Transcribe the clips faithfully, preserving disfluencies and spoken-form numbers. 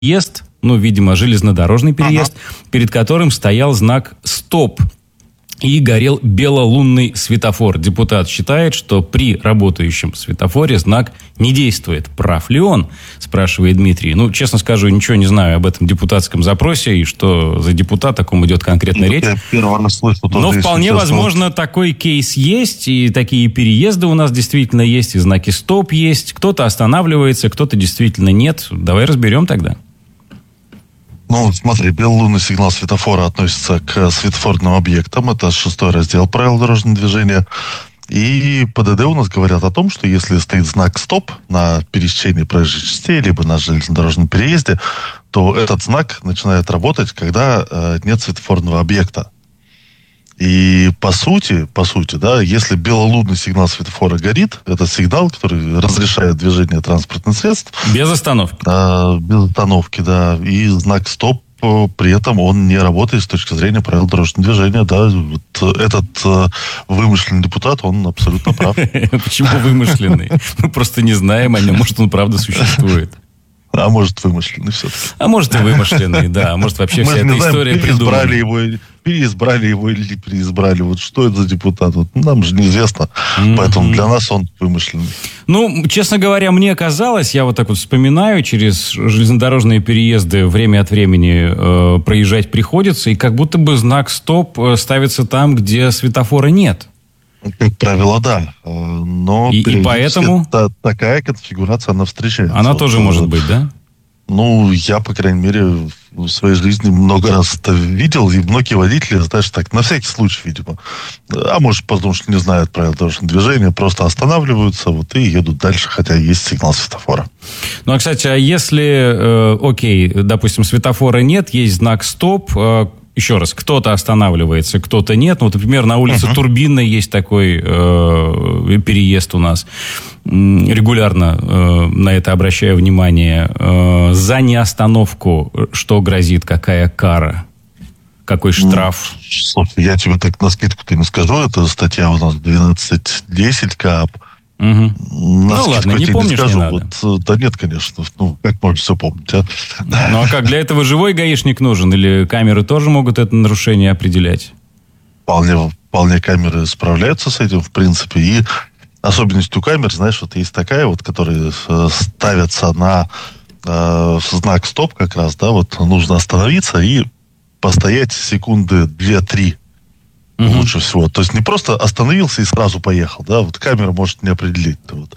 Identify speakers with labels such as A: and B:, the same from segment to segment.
A: переезд, ну, видимо, железнодорожный переезд, ага. перед которым стоял знак «Стоп». И горел белолунный светофор. Депутат считает, что при работающем светофоре знак не действует. Прав ли он? Спрашивает Дмитрий. Ну, честно скажу, ничего не знаю об этом депутатском запросе и что за депутат, о ком идет конкретная речь. Но вполне возможно, такой кейс есть, и такие переезды у нас действительно есть, и знаки «Стоп» есть. Кто-то останавливается, кто-то действительно нет. Давай разберем тогда.
B: Ну, смотри, белолунный сигнал светофора относится к светофорным объектам. Это шестой раздел правил дорожного движения. И ПДД у нас говорят о том, что если стоит знак «Стоп» на пересечении проезжей частей, либо на железнодорожном переезде, то этот знак начинает работать, когда э, нет светофорного объекта. И по сути, по сути, да, если белолунный сигнал светофора горит, это сигнал, который разрешает движение транспортных средств.
A: Без остановки.
B: Э, без остановки, да. И знак «Стоп», при этом он не работает с точки зрения правил дорожного движения. Да. Вот этот э, вымышленный депутат, он абсолютно прав.
A: Почему вымышленный? Мы просто не знаем о нем. Может, он правда существует.
B: А может, вымышленный все-таки.
A: А может, и вымышленный, да. А может, вообще вся эта история придумана.
B: Его, переизбрали его или переизбрали. Вот что это за депутат? Вот, нам же неизвестно. Mm-hmm. Поэтому для нас он вымышленный.
A: Ну, честно говоря, мне казалось, я вот так вот вспоминаю, через железнодорожные переезды время от времени э, проезжать приходится, и как будто бы знак «Стоп» ставится там, где светофора нет.
B: Как правило, да. Но
A: и, и поэтому
B: та, такая конфигурация, она встречается.
A: Она вот, тоже может быть, да?
B: Ну, я, по крайней мере, в своей жизни много раз это видел, и многие водители, знаешь, так, на всякий случай, видимо. А может, потому что не знают правил дорожного движения, просто останавливаются вот, и едут дальше, хотя есть сигнал светофора.
A: Ну, а, кстати, а если, э, окей, допустим, светофора нет, есть знак «Стоп», э, еще раз, кто-то останавливается, кто-то нет. Ну, вот, например, на улице uh-huh. Турбинной есть такой э, переезд у нас. Регулярно э, на это обращаю внимание. Э, за неостановку что грозит? Какая кара? Какой штраф?
B: Слушай, я тебе так на скидку-то не скажу. Это статья у нас двенадцать десять КАП.
A: Угу. Ну ладно, не помнишь, не, не надо.
B: Вот, да нет, конечно. Ну, как можно все помнить, а?
A: Ну, а как, для этого живой гаишник нужен? Или камеры тоже могут это нарушение определять?
B: Вполне, вполне камеры справляются с этим, в принципе. И особенностью камер, знаешь, вот есть такая вот, которые ставятся на э, знак «Стоп» как раз, да, вот нужно остановиться и постоять секунды две-три. Mm-hmm. Лучше всего. То есть не просто остановился и сразу поехал, да, вот камера может не определить. Вот.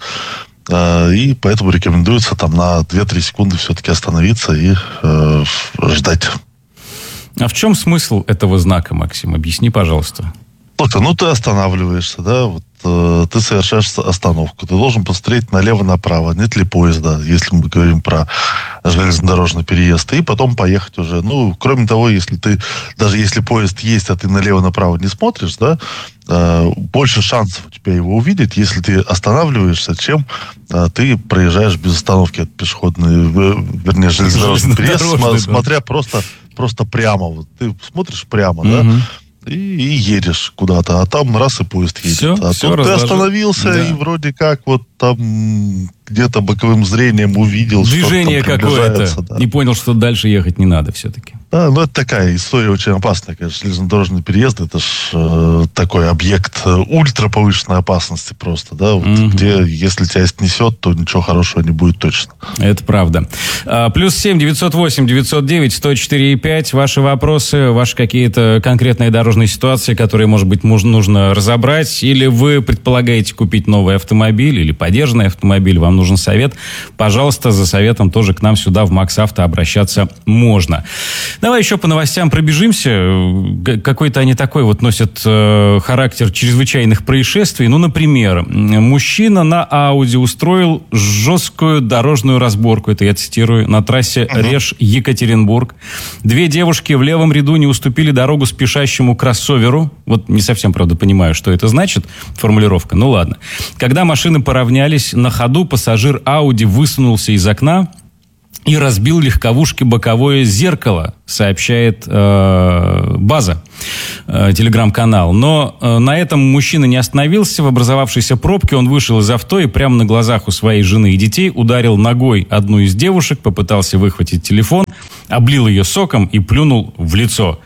B: А, и поэтому рекомендуется там на две-три секунды все-таки остановиться и э, ждать.
A: А в чем смысл этого знака, Максим? Объясни, пожалуйста.
B: Слушай, ну ты останавливаешься, да, вот э, ты совершаешь остановку, ты должен посмотреть налево-направо, нет ли поезда, если мы говорим про железнодорожный переезд, и потом поехать уже. Ну, кроме того, если ты, даже если поезд есть, а ты налево-направо не смотришь, да, э, больше шансов у тебя его увидеть, если ты останавливаешься, чем э, ты проезжаешь без остановки от пешеходный, вернее, железнодорожный переезд, см- смотря просто, просто прямо. Вот ты смотришь прямо, угу. да, И, и едешь куда-то, а там раз и поезд едет.
A: Все,
B: а
A: все
B: тут
A: разложи...
B: ты остановился, да. И вроде как вот там где-то боковым зрением увидел,
A: движение
B: что
A: какое-то. Да. И понял, что дальше ехать не надо все-таки.
B: Да, ну это такая история очень опасная, конечно. Железнодорожный переезд, это ж э, такой объект ультраповышенной опасности просто, да, вот, mm-hmm. где если тебя снесет, то ничего хорошего не будет точно.
A: Это правда. А, плюс семь девятьсот восемь девятьсот девять сто четыре пять. Ваши вопросы, ваши какие-то конкретные дорожные ситуации, которые, может быть, нужно разобрать, или вы предполагаете купить новый автомобиль или подержанный автомобиль, вам нужен совет, пожалуйста, за советом тоже к нам сюда в МаксАвто обращаться можно. Давай еще по новостям пробежимся. Какой-то они такой вот носят э, характер чрезвычайных происшествий. Ну, например, мужчина на Ауди устроил жесткую дорожную разборку, это я цитирую, на трассе uh-huh. Реж-Екатеринбург. Две девушки в левом ряду не уступили дорогу спешащему кроссоверу. Вот не совсем, правда, понимаю, что это значит, формулировка, ну ладно. Когда машины поравнялись, на ходу пассажир Ауди высунулся из окна и разбил легковушке боковое зеркало, сообщает э, База, э, телеграм-канал. Но э, на этом мужчина не остановился. В образовавшейся пробке он вышел из авто и прямо на глазах у своей жены и детей ударил ногой одну из девушек, попытался выхватить телефон, облил ее соком и плюнул в лицо.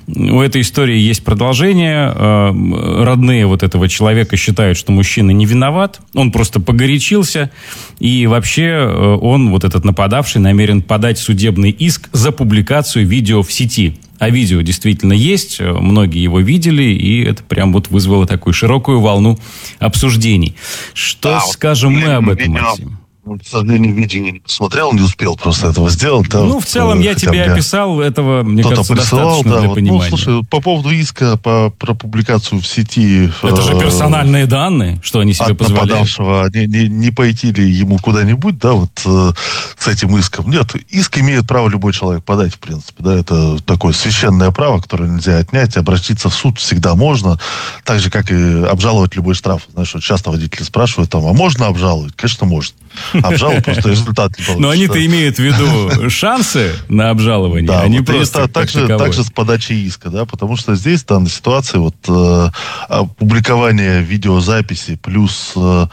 A: У этой истории есть продолжение. Э, родные вот этого человека считают, что мужчина не виноват. Он просто погорячился. И вообще э, он, вот этот нападавший, намерен подать судебный иск за публикацию видео в сети. А видео действительно есть, многие его видели, и это прям вот вызвало такую широкую волну обсуждений. Что да, скажем вот, мы об этом, видео, Максим?
B: К сожалению, видео не посмотрел, не успел просто этого сделать. Да,
A: ну,
B: вот,
A: в целом, я тебе
B: мне
A: описал, этого, мне
B: кто-то
A: кажется,
B: присылал,
A: достаточно
B: да,
A: для
B: вот,
A: понимания.
B: Ну, слушай, по поводу иска по, про публикацию в сети...
A: Это же персональные данные, что они себе
B: от
A: позволяют.
B: Нападавшего, не, не, не пойти ли ему куда-нибудь, да, вот э, с этим иском. Нет, иск имеет право любой человек подать, в принципе, да, это такое священное право, которое нельзя отнять, обратиться в суд всегда можно, так же, как и обжаловать любой штраф. Знаешь, вот часто водители спрашивают, там, а можно обжаловать? Конечно, можно. Обжаловать, просто результат не получится.
A: Но они-то имеют в виду шансы на обжалование,
B: да,
A: а не
B: вот
A: просто
B: также, также с подачей иска, да, потому что здесь, в данной ситуации, вот э, публикование видеозаписи плюс э,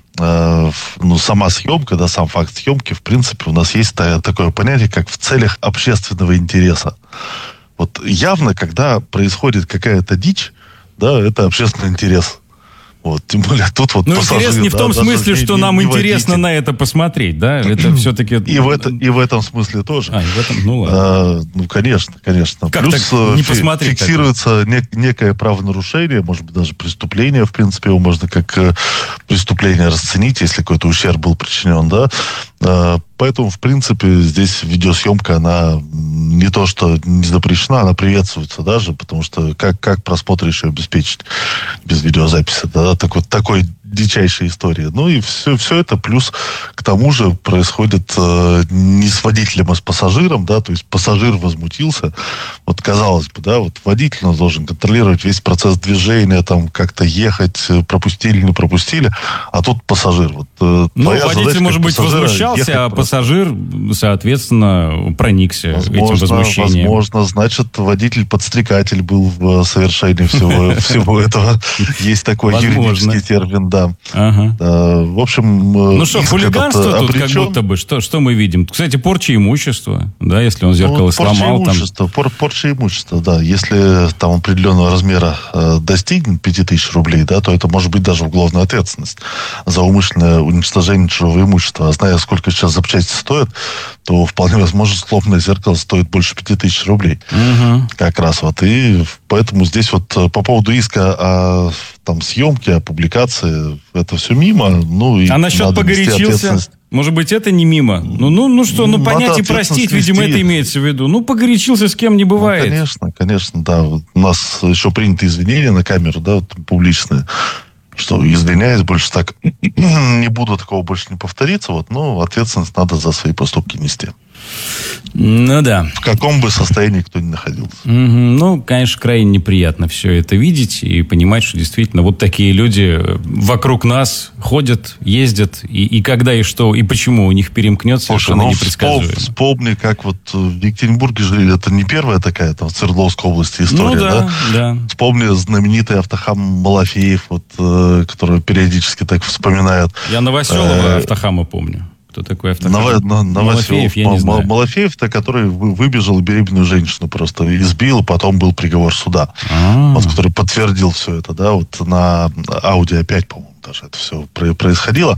B: э, ну, сама съемка, да, сам факт съемки, в принципе, у нас есть такое понятие, как в целях общественного интереса. Вот явно, когда происходит какая-то дичь, да, это общественный интерес. Вот, тем более тут вот
A: ну, интерес не в том
B: да,
A: смысле, что
B: не,
A: нам
B: не
A: интересно
B: водитель.
A: на это посмотреть, да? Это все-таки...
B: И в, это, и в этом смысле тоже.
A: А, и в этом, ну ладно.
B: А, ну, конечно, конечно.
A: Как
B: Плюс
A: так не посмотреть
B: фиксируется не, некое правонарушение, может быть, даже преступление, в принципе, его можно как э, преступление расценить, если какой-то ущерб был причинен, да? А, поэтому, в принципе, здесь видеосъемка, она не то, что не запрещена, она приветствуется даже, потому что как, как просмотр еще обеспечить без видеозаписи, да? Так вот, такой дичайшая история. Ну и все, все это плюс к тому же происходит э, не с водителем, а с пассажиром, да, то есть пассажир возмутился. Вот казалось бы, да, вот водитель он должен контролировать весь процесс движения, там как-то ехать, пропустили, не пропустили, а тут пассажир. Вот, э,
A: ну, водитель,
B: задача,
A: может быть, возмущался, а
B: просто.
A: Пассажир, соответственно, проникся возможно, этим возмущением.
B: Возможно, значит, водитель-подстрекатель был в совершении всего, всего этого. Есть такой юридический термин, да.
A: Ага.
B: А, в общем,
A: ну что, хулиганство тут обречен... как будто бы, что, что мы видим? Кстати, порча имущества, да, если он зеркало ну, сломал.
B: Порча имущества, там... пор, порча имущества, да. Если там определенного размера э, достигнет пяти тысяч рублей, да, то это может быть даже уголовная ответственность за умышленное уничтожение чужого имущества. А зная, сколько сейчас запчасти стоят, то вполне возможно, сломанное зеркало стоит больше пяти тысяч рублей. Угу. Как раз вот. И поэтому здесь вот по поводу иска о там, съемке, о публикации, это все мимо. Ну, и
A: а насчет погорячился? Может быть, это не мимо? Ну, ну, ну что, ну, надо понять и простить, видимо, это имеется в виду. Ну, погорячился с кем не бывает.
B: Ну, конечно, конечно, да. Вот у нас еще приняты извинения на камеру, да, вот, публичные. Что, извиняюсь, больше так не буду, такого больше не повторится, вот, но ответственность надо за свои поступки нести.
A: Ну да.
B: В каком бы состоянии кто ни находился.
A: Угу. Ну, конечно, крайне неприятно все это видеть и понимать, что действительно вот такие люди вокруг нас ходят, ездят, и, и когда, и что, и почему у них перемкнется, совершенно ну, непредсказуемо.
B: Вспомни, как вот в Екатеринбурге жили, это не первая такая, там, в Свердловской области история,
A: ну, да,
B: да?
A: да?
B: Вспомни знаменитый автохам Малафеев, вот, э, который периодически так вспоминают.
A: Я Новоселова автохама помню. Кто такой автохам?
B: Ново, на,
A: Малафеев, я не знаю.
B: Малафеев-то, который выбежал беременную женщину просто, избил, потом был приговор суда.
A: А-а-а.
B: Вот, который подтвердил все это, да, вот на Audi пять, по-моему, даже это все происходило.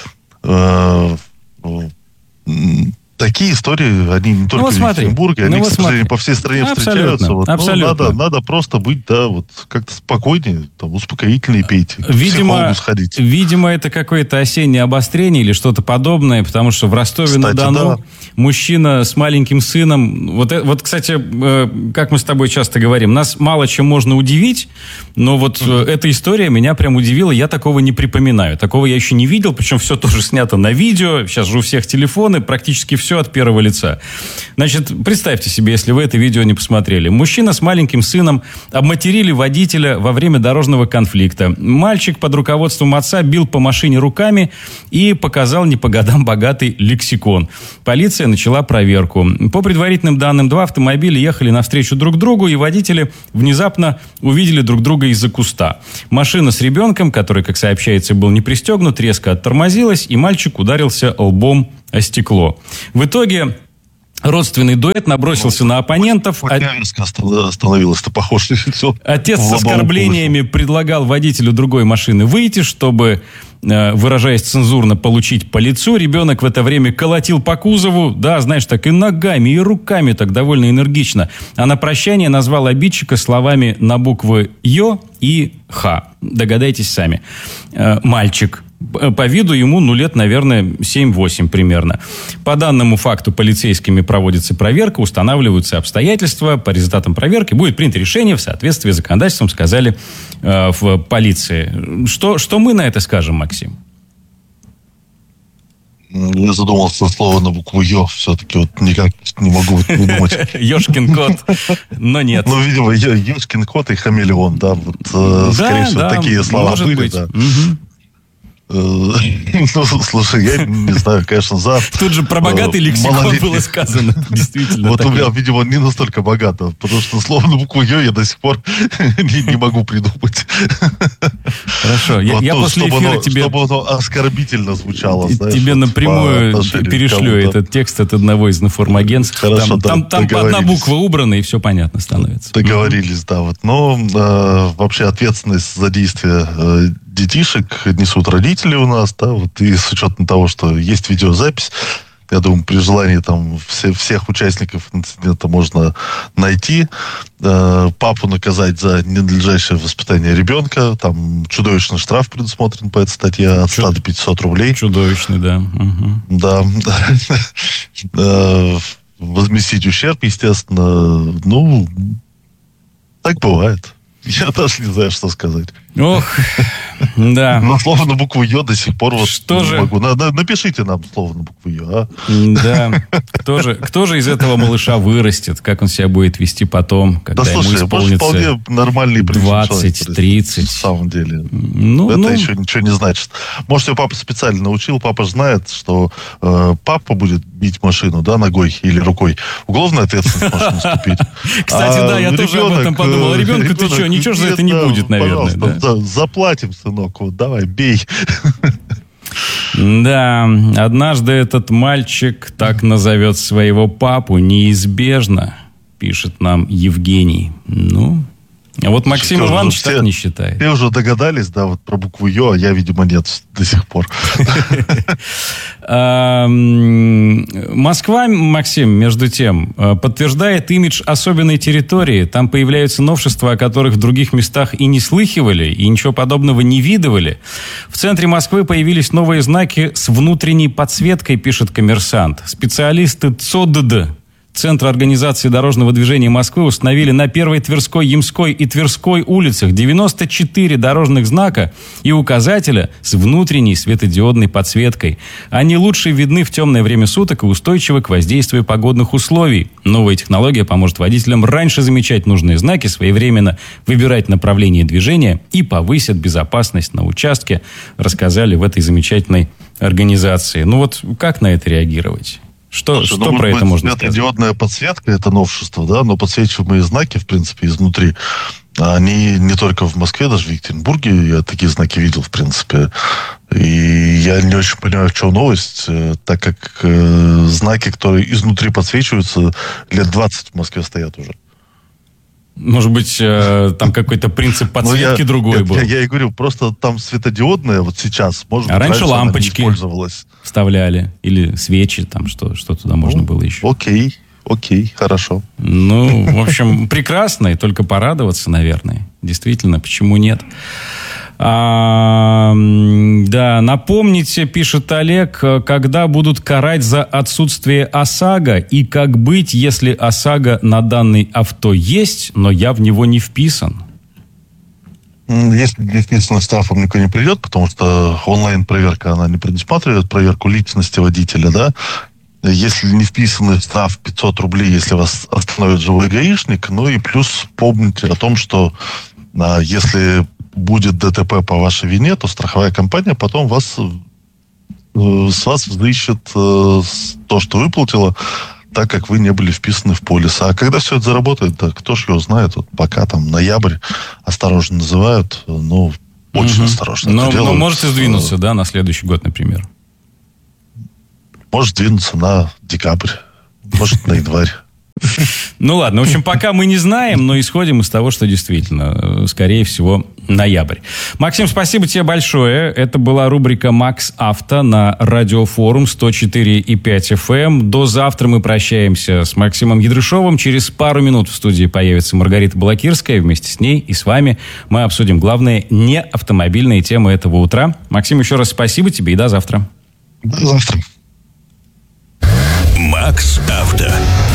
B: Такие истории, они не только ну, вот в Екатеринбурге, они, ну, вот к сожалению, смотри. по всей стране абсолютно, встречаются. Вот, абсолютно. Ну, надо, надо просто быть, да, вот как-то спокойнее, там, успокоительнее пейте,
A: видимо,
B: к психологу сходить.
A: Видимо, это какое-то осеннее обострение или что-то подобное, потому что в Ростове-на-Дону да. мужчина с маленьким сыном... Вот, вот, кстати, как мы с тобой часто говорим, нас мало чем можно удивить, но вот mm-hmm. эта история меня прям удивила, я такого не припоминаю. Такого я еще не видел, причем все тоже снято на видео, сейчас же у всех телефоны, практически все все от первого лица. Значит, представьте себе, если вы это видео не посмотрели. Мужчина с маленьким сыном обматерили водителя во время дорожного конфликта. Мальчик под руководством отца бил по машине руками и показал не по годам богатый лексикон. Полиция начала проверку. По предварительным данным, два автомобиля ехали навстречу друг другу, и водители внезапно увидели друг друга из-за куста. Машина с ребенком, который, как сообщается, был не пристегнут, резко оттормозилась, и мальчик ударился лбом о стекло. В итоге родственный дуэт набросился на оппонентов.
B: Резко остановилось-то, похоже.
A: Отец с оскорблениями предлагал водителю другой машины выйти, чтобы, выражаясь цензурно, получить по лицу. Ребенок в это время колотил по кузову, да, знаешь, так и ногами, и руками так довольно энергично. А на прощание назвал обидчика словами на буквы «ё» и «х». Догадайтесь сами. Мальчик. По виду ему, ну, лет, наверное, семь-восемь примерно. По данному факту полицейскими проводится проверка, устанавливаются обстоятельства. По результатам проверки будет принято решение в соответствии с законодательством, сказали э, в полиции. Что, что мы на это скажем, Максим?
B: Я задумался слово на букву «ё». Все-таки вот никак не могу придумать.
A: Ёшкин кот, но нет.
B: Ну, видимо, ёшкин кот и хамелеон, да. Вот, скорее всего, такие слова были, да. Ну, слушай, я не знаю, конечно, за...
A: Тут же про богатый лексикон было сказано, действительно.
B: Вот у меня, видимо, не настолько богато, потому что слово на букву «ё» я до сих пор не могу придумать.
A: Хорошо, я после эфира тебе...
B: Чтобы оно оскорбительно звучало, знаешь.
A: Тебе напрямую перешлю этот текст от одного из информагентств.
B: Хорошо, да,
A: там одна буква убрана, и все понятно становится.
B: Договорились, да. Вот. Но вообще ответственность за действия детишек несут родители у нас, да, вот, и с учетом того, что есть видеозапись, я думаю, при желании там все, всех участников инцидента можно найти, э, папу наказать за ненадлежащее воспитание ребенка, там чудовищный штраф предусмотрен по этой статье от ста до пятисот рублей.
A: Чудовищный, да. Угу.
B: Да. Возместить ущерб, естественно, ну, так бывает. Я даже не знаю, что сказать.
A: Ох, да.
B: Но слово на букву «ё» до сих пор вот
A: что
B: не
A: же?
B: могу. Напишите нам слово на букву «ё», а?
A: Да. Кто же, кто же из этого малыша вырастет? Как он себя будет вести потом, когда
B: да,
A: ему
B: слушай,
A: исполнится
B: вполне нормальный
A: двадцать тридцать?
B: На самом деле.
A: Ну,
B: Это
A: ну...
B: еще ничего не значит. Может, ее папа специально научил. Папа же знает, что э, папа будет бить машину, да, ногой или рукой. Уголовная ответственность может наступить.
A: Кстати, да, я тоже об этом подумал. Ребенку ты что, ничего же за это не будет, наверное.
B: Да, заплатим, сынок, вот давай, бей.
A: Да, однажды этот мальчик так назовет своего папу неизбежно, пишет нам Евгений. Ну, а вот Максим
B: Что,
A: Иванович
B: все,
A: так не считает.
B: Все уже догадались, да, вот про букву «ё», а я, видимо, нет до сих пор.
A: Москва, Максим, между тем, подтверждает имидж особенной территории. Там появляются новшества, о которых в других местах и не слыхивали, и ничего подобного не видывали. В центре Москвы появились новые знаки с внутренней подсветкой, пишет «Коммерсант». Специалисты ЦОДД, Центра организации дорожного движения Москвы, установили на Первой, Тверской, Ямской и Тверской улицах девяносто четыре дорожных знака и указателя с внутренней светодиодной подсветкой. Они лучше видны в темное время суток и устойчивы к воздействию погодных условий. Новая технология поможет водителям раньше замечать нужные знаки, своевременно выбирать направление движения и повысит безопасность на участке, рассказали в этой замечательной организации. Ну вот как на это реагировать? Что,
B: Слушай,
A: что
B: ну,
A: про это можно сказать?
B: Светодиодная подсветка – это новшество, да, но подсвечиваемые знаки, в принципе, изнутри, они не только в Москве, даже в Екатеринбурге, я такие знаки видел, в принципе. И я не очень понимаю, в чем новость, так как э, знаки, которые изнутри подсвечиваются, лет двадцать в Москве стоят уже.
A: Может быть, э, там какой-то принцип подсветки
B: я,
A: другой
B: я,
A: был.
B: Я, я и говорю, просто там светодиодная вот сейчас, может
A: а
B: быть,
A: раньше лампочки
B: использовалась.
A: Вставляли. Или свечи, там что, что туда можно
B: ну,
A: было еще.
B: Окей, окей, хорошо.
A: Ну, в общем, прекрасно, и только порадоваться, наверное. Действительно, почему нет? А, да, напомните, пишет Олег, когда будут карать за отсутствие ОСАГО и как быть, если ОСАГО на данный авто есть, но я в него не вписан?
B: Если действительно штрафом никто не придет, потому что онлайн-проверка, она не предусматривает проверку личности водителя, да, если не вписанный штраф пятьсот рублей, если вас остановит живой гаишник, ну и плюс помните о том, что а, если будет ДТП по вашей вине, то страховая компания потом вас, с вас взыщет э, то, что выплатила, так как вы не были вписаны в полис. А когда все это заработает, да, кто ж его знает, вот пока там ноябрь осторожно называют, ну, очень угу. осторожно.
A: Но, но можете сдвинуться, да, на следующий год, например?
B: Может сдвинуться на декабрь, может на январь.
A: Ну ладно, в общем, пока мы не знаем, но исходим из того, что действительно, скорее всего, ноябрь. Максим, спасибо тебе большое. Это была рубрика «Макс Авто» на Радиофорум сто четыре и пять эф эм. До завтра мы прощаемся с Максимом Ядрышовым. Через пару минут в студии появится Маргарита Балакирская. Вместе с ней и с вами мы обсудим главные неавтомобильные темы этого утра. Максим, еще раз спасибо тебе и до завтра.
B: До завтра.
C: «Макс Авто».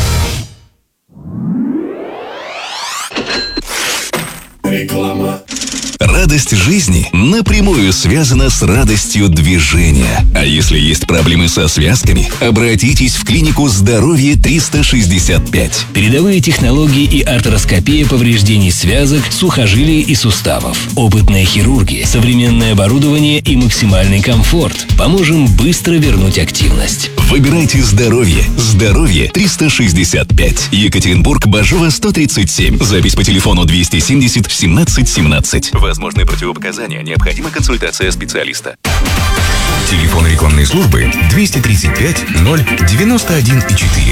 C: Реклама. Радость жизни напрямую связана с радостью движения. А если есть проблемы со связками, обратитесь в клинику «Здоровье триста шестьдесят пять».
D: Передовые технологии и артроскопия повреждений связок, сухожилий и суставов. Опытная хирургия, современное оборудование и максимальный комфорт. Поможем быстро вернуть активность.
C: Выбирайте здоровье. «Здоровье триста шестьдесят пять». Екатеринбург, Бажова, сто тридцать семь. Запись по телефону двести семьдесят семнадцать семнадцать. Возможны противопоказания. Необходима консультация специалиста.
E: Телефон рекламной службы двести тридцать пять ноль девяносто один четыре.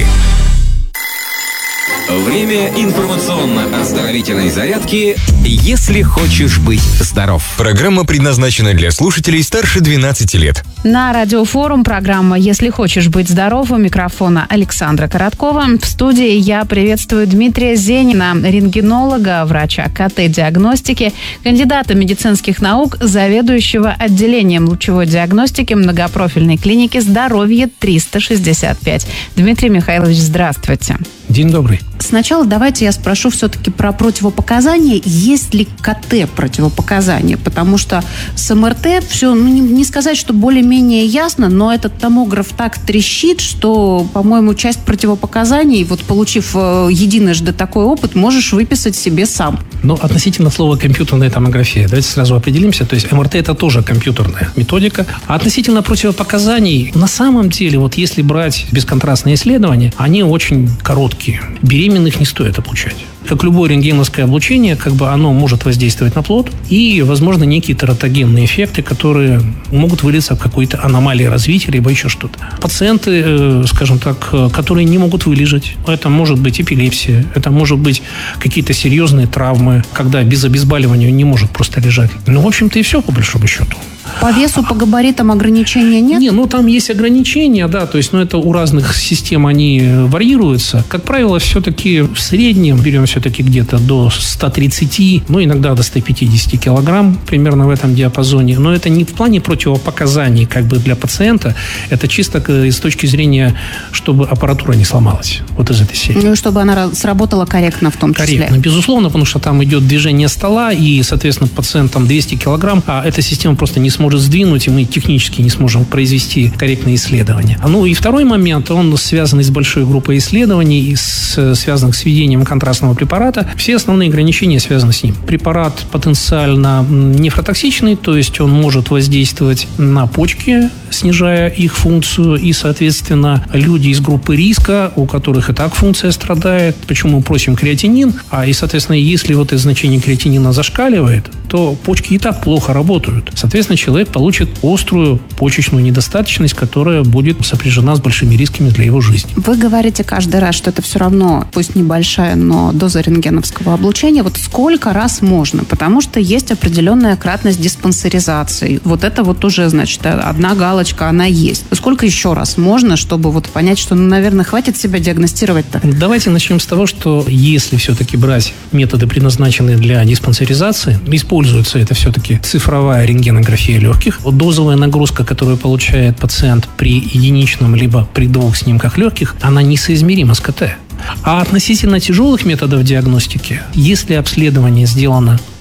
F: Время информационно-оздоровительной зарядки «Если хочешь быть здоров».
E: Программа предназначена для слушателей старше двенадцати лет.
G: На Радиофорум программа «Если хочешь быть здоров», у микрофона Александра Короткова. В студии я приветствую Дмитрия Зенина, рентгенолога, врача КТ-диагностики, кандидата медицинских наук, заведующего отделением лучевой диагностики многопрофильной клиники «Здоровье триста шестьдесят пять». Дмитрий Михайлович, здравствуйте.
H: День добрый.
G: Сначала давайте я спрошу все-таки про противопоказания. Есть ли КТ противопоказания? Потому что с МРТ все, ну, не, не сказать, что более-менее ясно, но этот томограф так трещит, что, по-моему, часть противопоказаний, вот получив э, единожды такой опыт, можешь выписать себе сам.
H: Ну, относительно слова компьютерная томография, давайте сразу определимся. То есть МРТ это тоже компьютерная методика. А относительно противопоказаний, на самом деле, вот если брать бесконтрастные исследования, они очень короткие. Беременных не стоит облучать. Как любое рентгеновское облучение, как бы оно может воздействовать на плод, и, возможно, некие тератогенные эффекты, которые могут вылиться в какой-то аномалии развития, либо еще что-то. Пациенты, скажем так, которые не могут вылежать, это может быть эпилепсия, это может быть какие-то серьезные травмы, когда без обезболивания не может просто лежать. Ну, в общем-то, и все, по большому счету.
G: По весу, по габаритам ограничения нет?
H: Не, ну там есть ограничения, да, то есть, ну это у разных систем они варьируются. Как правило, все-таки в среднем берем все-таки где-то до ста тридцати, ну иногда до ста пятидесяти килограмм, примерно в этом диапазоне. Но это не в плане противопоказаний как бы для пациента, это чисто с точки зрения, чтобы аппаратура не сломалась. Вот из этой серии.
G: Ну и чтобы она сработала корректно в том числе.
H: Корректно, безусловно, потому что там идет движение стола, и, соответственно, пациент там двести килограмм, а эта система просто не сможет сдвинуть, и мы технически не сможем произвести корректные исследования. Ну и второй момент, он связан с большой группой исследований, и с, связанных с введением контрастного препарата. Все основные ограничения связаны с ним. Препарат потенциально нефротоксичный, то есть он может воздействовать на почки, снижая их функцию, и, соответственно, люди из группы риска, у которых и так функция страдает, почему мы просим креатинин, а и, соответственно, если вот это значение креатинина зашкаливает, то почки и так плохо работают. Соответственно, человек получит острую почечную недостаточность, которая будет сопряжена с большими рисками для его жизни.
G: Вы говорите каждый раз, что это все равно, пусть небольшая, но доза рентгеновского облучения. Вот сколько раз можно? Потому что есть определенная кратность диспансеризации. Вот это вот уже, значит, одна галочка, она есть. Сколько еще раз можно, чтобы вот понять, что, ну, наверное, хватит себя диагностировать-то?
H: Давайте начнем с того, что если все-таки брать методы, предназначенные для диспансеризации, используется это все-таки цифровая рентгенография легких. Вот дозовая нагрузка, которую получает пациент при единичном либо при двух снимках легких, она несоизмерима с КТ. А относительно тяжелых методов диагностики, если обследование сделано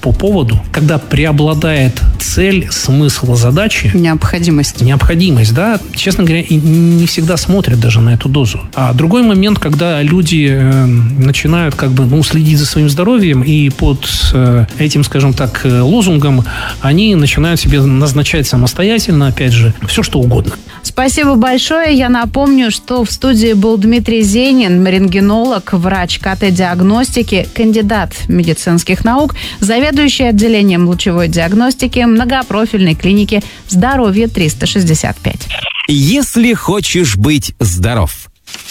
H: по поводу, когда преобладает цель, смысл задачи.
G: Необходимость.
H: Необходимость, да. Честно говоря, и не всегда смотрят даже на эту дозу. А другой момент, когда люди э, начинают как бы, ну, следить за своим здоровьем, и под э, этим, скажем так, лозунгом они начинают себе назначать самостоятельно, опять же, все что угодно.
G: Спасибо большое. Я напомню, что в студии был Дмитрий Зенин, рентгенолог, врач КТ-диагностики, кандидат медицинских наук, заведующий отделением лучевой диагностики многопрофильной клиники «Здоровье триста шестьдесят пять».
F: Если хочешь быть здоров.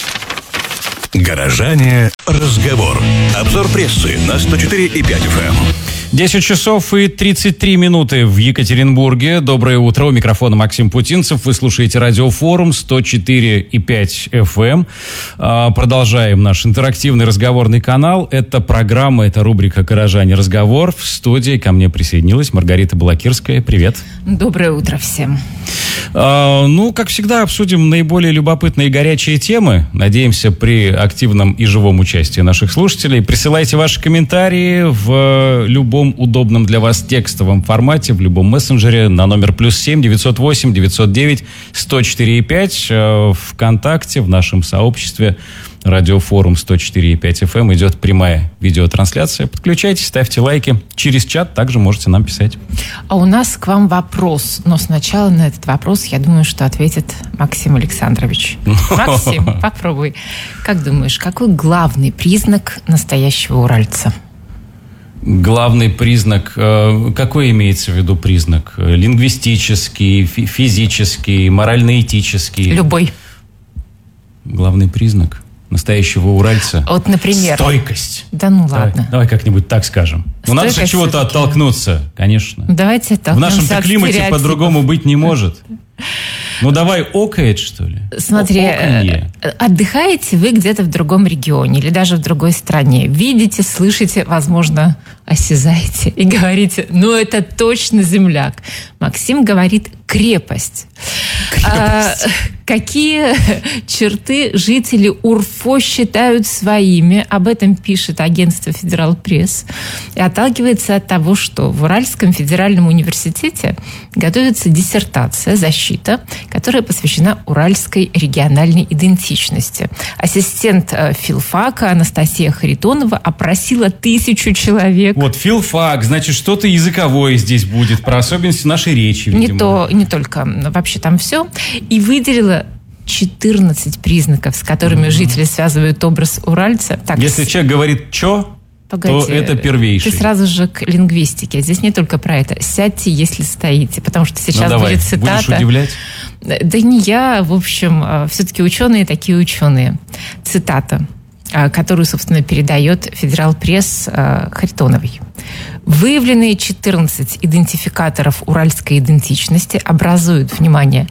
C: Горожане. Разговор. Обзор прессы на сто четыре и пять эф эм.
A: десять часов и тридцать три минуты в Екатеринбурге. Доброе утро. У микрофона Максим Путинцев. Вы слушаете радиофорум сто четыре и пять эф эм. Продолжаем наш интерактивный разговорный канал. Это программа, это рубрика «Горожане. Разговор». В студии ко мне присоединилась Маргарита Балакирская. Привет.
I: Доброе утро всем.
A: Ну, как всегда, обсудим наиболее любопытные и горячие темы. Надеемся, при активном и живом участии наших слушателей. Присылайте ваши комментарии в любом удобном для вас текстовом формате, в любом мессенджере на номер плюс семь девятьсот восемь девятьсот девять сто четыре и пять. ВКонтакте, в нашем сообществе радиофорум сто четыре и пять эф эм идет прямая видеотрансляция. Подключайтесь, ставьте лайки. Через чат также можете нам писать.
I: А у нас к вам вопрос. Но сначала на этот вопрос, я думаю, что ответит Максим Александрович. Максим, попробуй. Как думаешь, какой главный признак настоящего уральца?
A: Главный признак, какой имеется в виду признак? Лингвистический, физический, морально-этический?
I: Любой.
A: Главный признак настоящего уральца.
I: Вот, например.
A: Стойкость.
I: Да ну
A: давай,
I: ладно.
A: Давай как-нибудь так скажем. Ну, надо же чего-то оттолкнуться, конечно.
I: Давайте оттолкнемся.
A: В нашем-то климате по-другому быть не может. Ну, давай окает, что ли?
I: Смотри,
A: Оканье.
I: Отдыхаете вы где-то в другом регионе или даже в другой стране. Видите, слышите, возможно, осязаете и говорите, ну, это точно земляк. Максим говорит крепость.
A: Крепость.
I: А, какие черты жители УРФО считают своими? Об этом пишет агентство «Федерал Пресс». И отталкивается от того, что в Уральском федеральном университете готовится диссертация, защита, которая посвящена уральской региональной идентичности. Ассистент филфака Анастасия Харитонова опросила тысячу человек.
A: Вот филфак, значит, что-то языковое здесь будет, про особенности нашей речи, видимо.
I: Не то, не только, вообще там все. И выделила четырнадцать признаков, с которыми mm-hmm. жители связывают образ уральца. Так,
A: если с... человек говорит «чё»,
I: Погоди,
A: то это первейший.
I: Ты сразу же к лингвистике. Здесь не только про это. Сядьте, если стоите. Потому что сейчас
A: ну, давай.
I: будет цитата.
A: Будешь удивлять?
I: Да не я, в общем, все-таки ученые такие ученые. Цитата, которую, собственно, передает Федерал Пресс Харитоновой. Выявленные четырнадцать идентификаторов уральской идентичности образуют, внимание,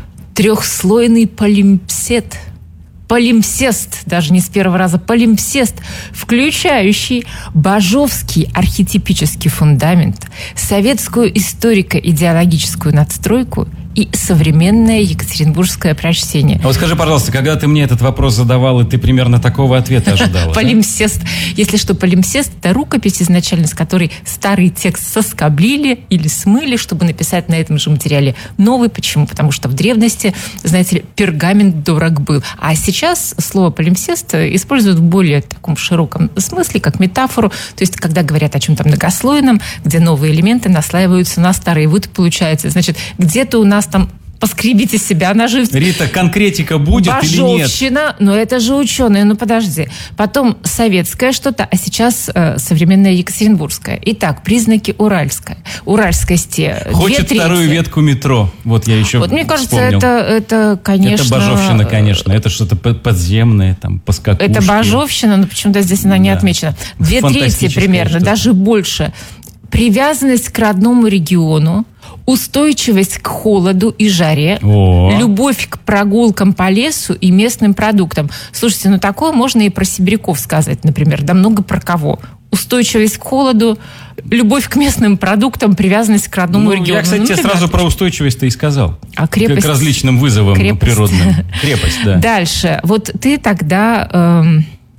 I: трехслойный полимпсет. Полимпсест, даже не с первого раза, полимпсест, включающий бажовский архетипический фундамент, советскую историко-идеологическую надстройку и современное екатеринбургское прочтение.
A: А вот скажи, пожалуйста, когда ты мне этот вопрос задавал, и ты примерно такого ответа ожидала?
I: Полимпсест. Если что, полимпсест – это рукопись изначально, с которой старый текст соскоблили или смыли, чтобы написать на этом же материале новый. Почему? Потому что в древности, знаете ли, пергамент дорог был. А сейчас слово полимпсест используют в более таком широком смысле, как метафору. То есть, когда говорят о чем-то многослойном, где новые элементы наслаиваются на старые. Вот получается, значит, где-то у нас там поскребите себя на живце.
A: Рита, конкретика будет или нет?
I: Бажовщина, но это же ученые, ну подожди. Потом советское что-то, а сейчас э, современное екатеринбургское. Итак, признаки уральское. Уральскости.
A: Хочет вторую ветку метро. Вот я еще
I: Вот мне кажется,
A: вспомнил.
I: это, это, конечно...
A: Это бажовщина, конечно. Это что-то подземное, там, поскакушки.
I: Это бажовщина, но почему-то здесь она не да. отмечена. Две трети примерно, что-то. Даже больше. Привязанность к родному региону, устойчивость к холоду и жаре, О. любовь к прогулкам по лесу и местным продуктам. Слушайте, ну такое можно и про сибиряков сказать, например. Да много про кого. Устойчивость к холоду, любовь к местным продуктам, привязанность к родному
A: ну,
I: региону.
A: Я, кстати,
I: ну,
A: тебе сразу про устойчивость-то и сказал.
I: А крепость?
A: К различным вызовам
I: крепость.
A: природным. Крепость, да.
I: Дальше. Вот ты тогда... Эм,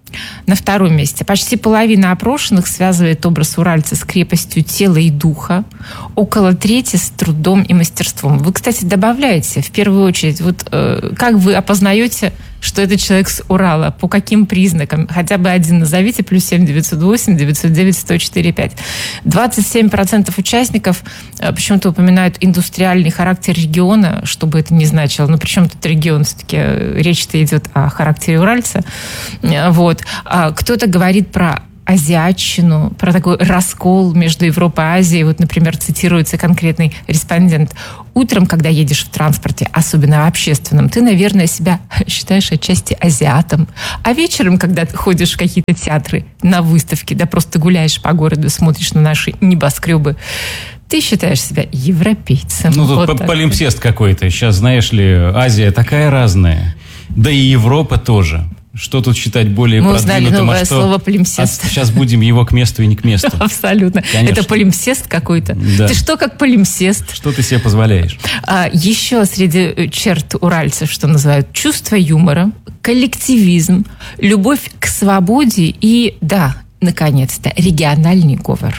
I: на втором месте. Почти половина опрошенных связывает образ уральца с крепостью тела и духа. Около трети с трудом и мастерством. Вы, кстати, добавляете, в первую очередь, вот э, как вы опознаете, что это человек с Урала? По каким признакам? Хотя бы один назовите. Плюс семь девятьсот восемь девятьсот девять сто четыре пять. двадцать семь процентов участников э, почему-то упоминают индустриальный характер региона, что бы это ни значило. Но причем тут регион? Все-таки речь-то идет о характере уральца. Вот. А кто-то говорит про азиатчину, про такой раскол между Европой и Азией. Вот, например, цитируется конкретный респондент. Утром, когда едешь в транспорте, особенно в общественном, ты, наверное, себя считаешь отчасти азиатом. А вечером, когда ты ходишь в какие-то театры, на выставки, да просто гуляешь по городу, смотришь на наши небоскребы, ты считаешь себя европейцем.
A: Ну, тут
I: вот
A: полимпсест какой-то. Сейчас, знаешь ли, Азия такая разная. Да и Европа тоже. Что тут считать более
I: Мы
A: продвинутым?
I: узнали новое
A: а что...
I: слово «полимпсест».
A: А сейчас будем его к месту и не к месту.
I: Абсолютно.
A: Конечно.
I: Это полимпсест какой-то.
A: Да.
I: Ты что, как полимпсест?
A: Что ты себе позволяешь?
I: А, еще среди черт уральцев, что называют, чувство юмора, коллективизм, любовь к свободе и, да, наконец-то, региональный говор.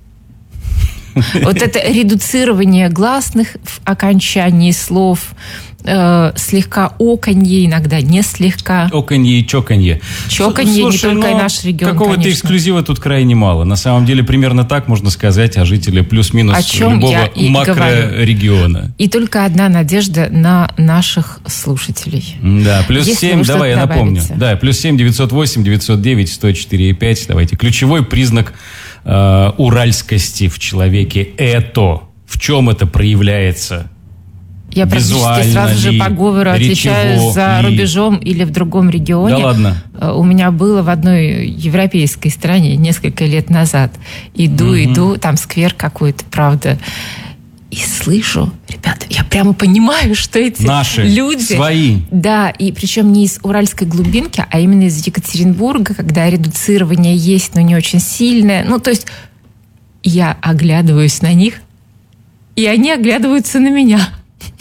I: Вот это редуцирование гласных в окончании слов, э, слегка оканье, иногда не слегка.
A: Оканье и чоканье.
I: Чоканье, не только и наш регион,
A: какого-то
I: конечно.
A: эксклюзива тут крайне мало. На самом деле, примерно так можно сказать о жителе плюс-минус
I: О чем я
A: любого
I: и
A: макрорегиона.
I: И только одна надежда на наших слушателей.
A: Да, плюс
I: Если
A: семь,
I: вы
A: давай, я
I: что-то
A: напомню.
I: добавите.
A: Да, плюс семь девятьсот восемь девятьсот девять сто четыре пять. Давайте. Ключевой признак э, уральскости в человеке – это. В чем это проявляется?
I: Я практически
A: Визуально
I: сразу же
A: ли,
I: по говору отвечаю
A: речево
I: за
A: ли?
I: рубежом или в другом регионе.
A: Да ладно.
I: У меня было в одной европейской стране несколько лет назад. Иду,
A: Угу.
I: иду, там сквер какой-то, правда. И слышу, ребята, я прямо понимаю, что эти
A: Наши,
I: люди...
A: свои.
I: Да, и причем не из уральской глубинки, а именно из Екатеринбурга, когда редуцирование есть, но не очень сильное. Ну, то есть я оглядываюсь на них, и они оглядываются на меня.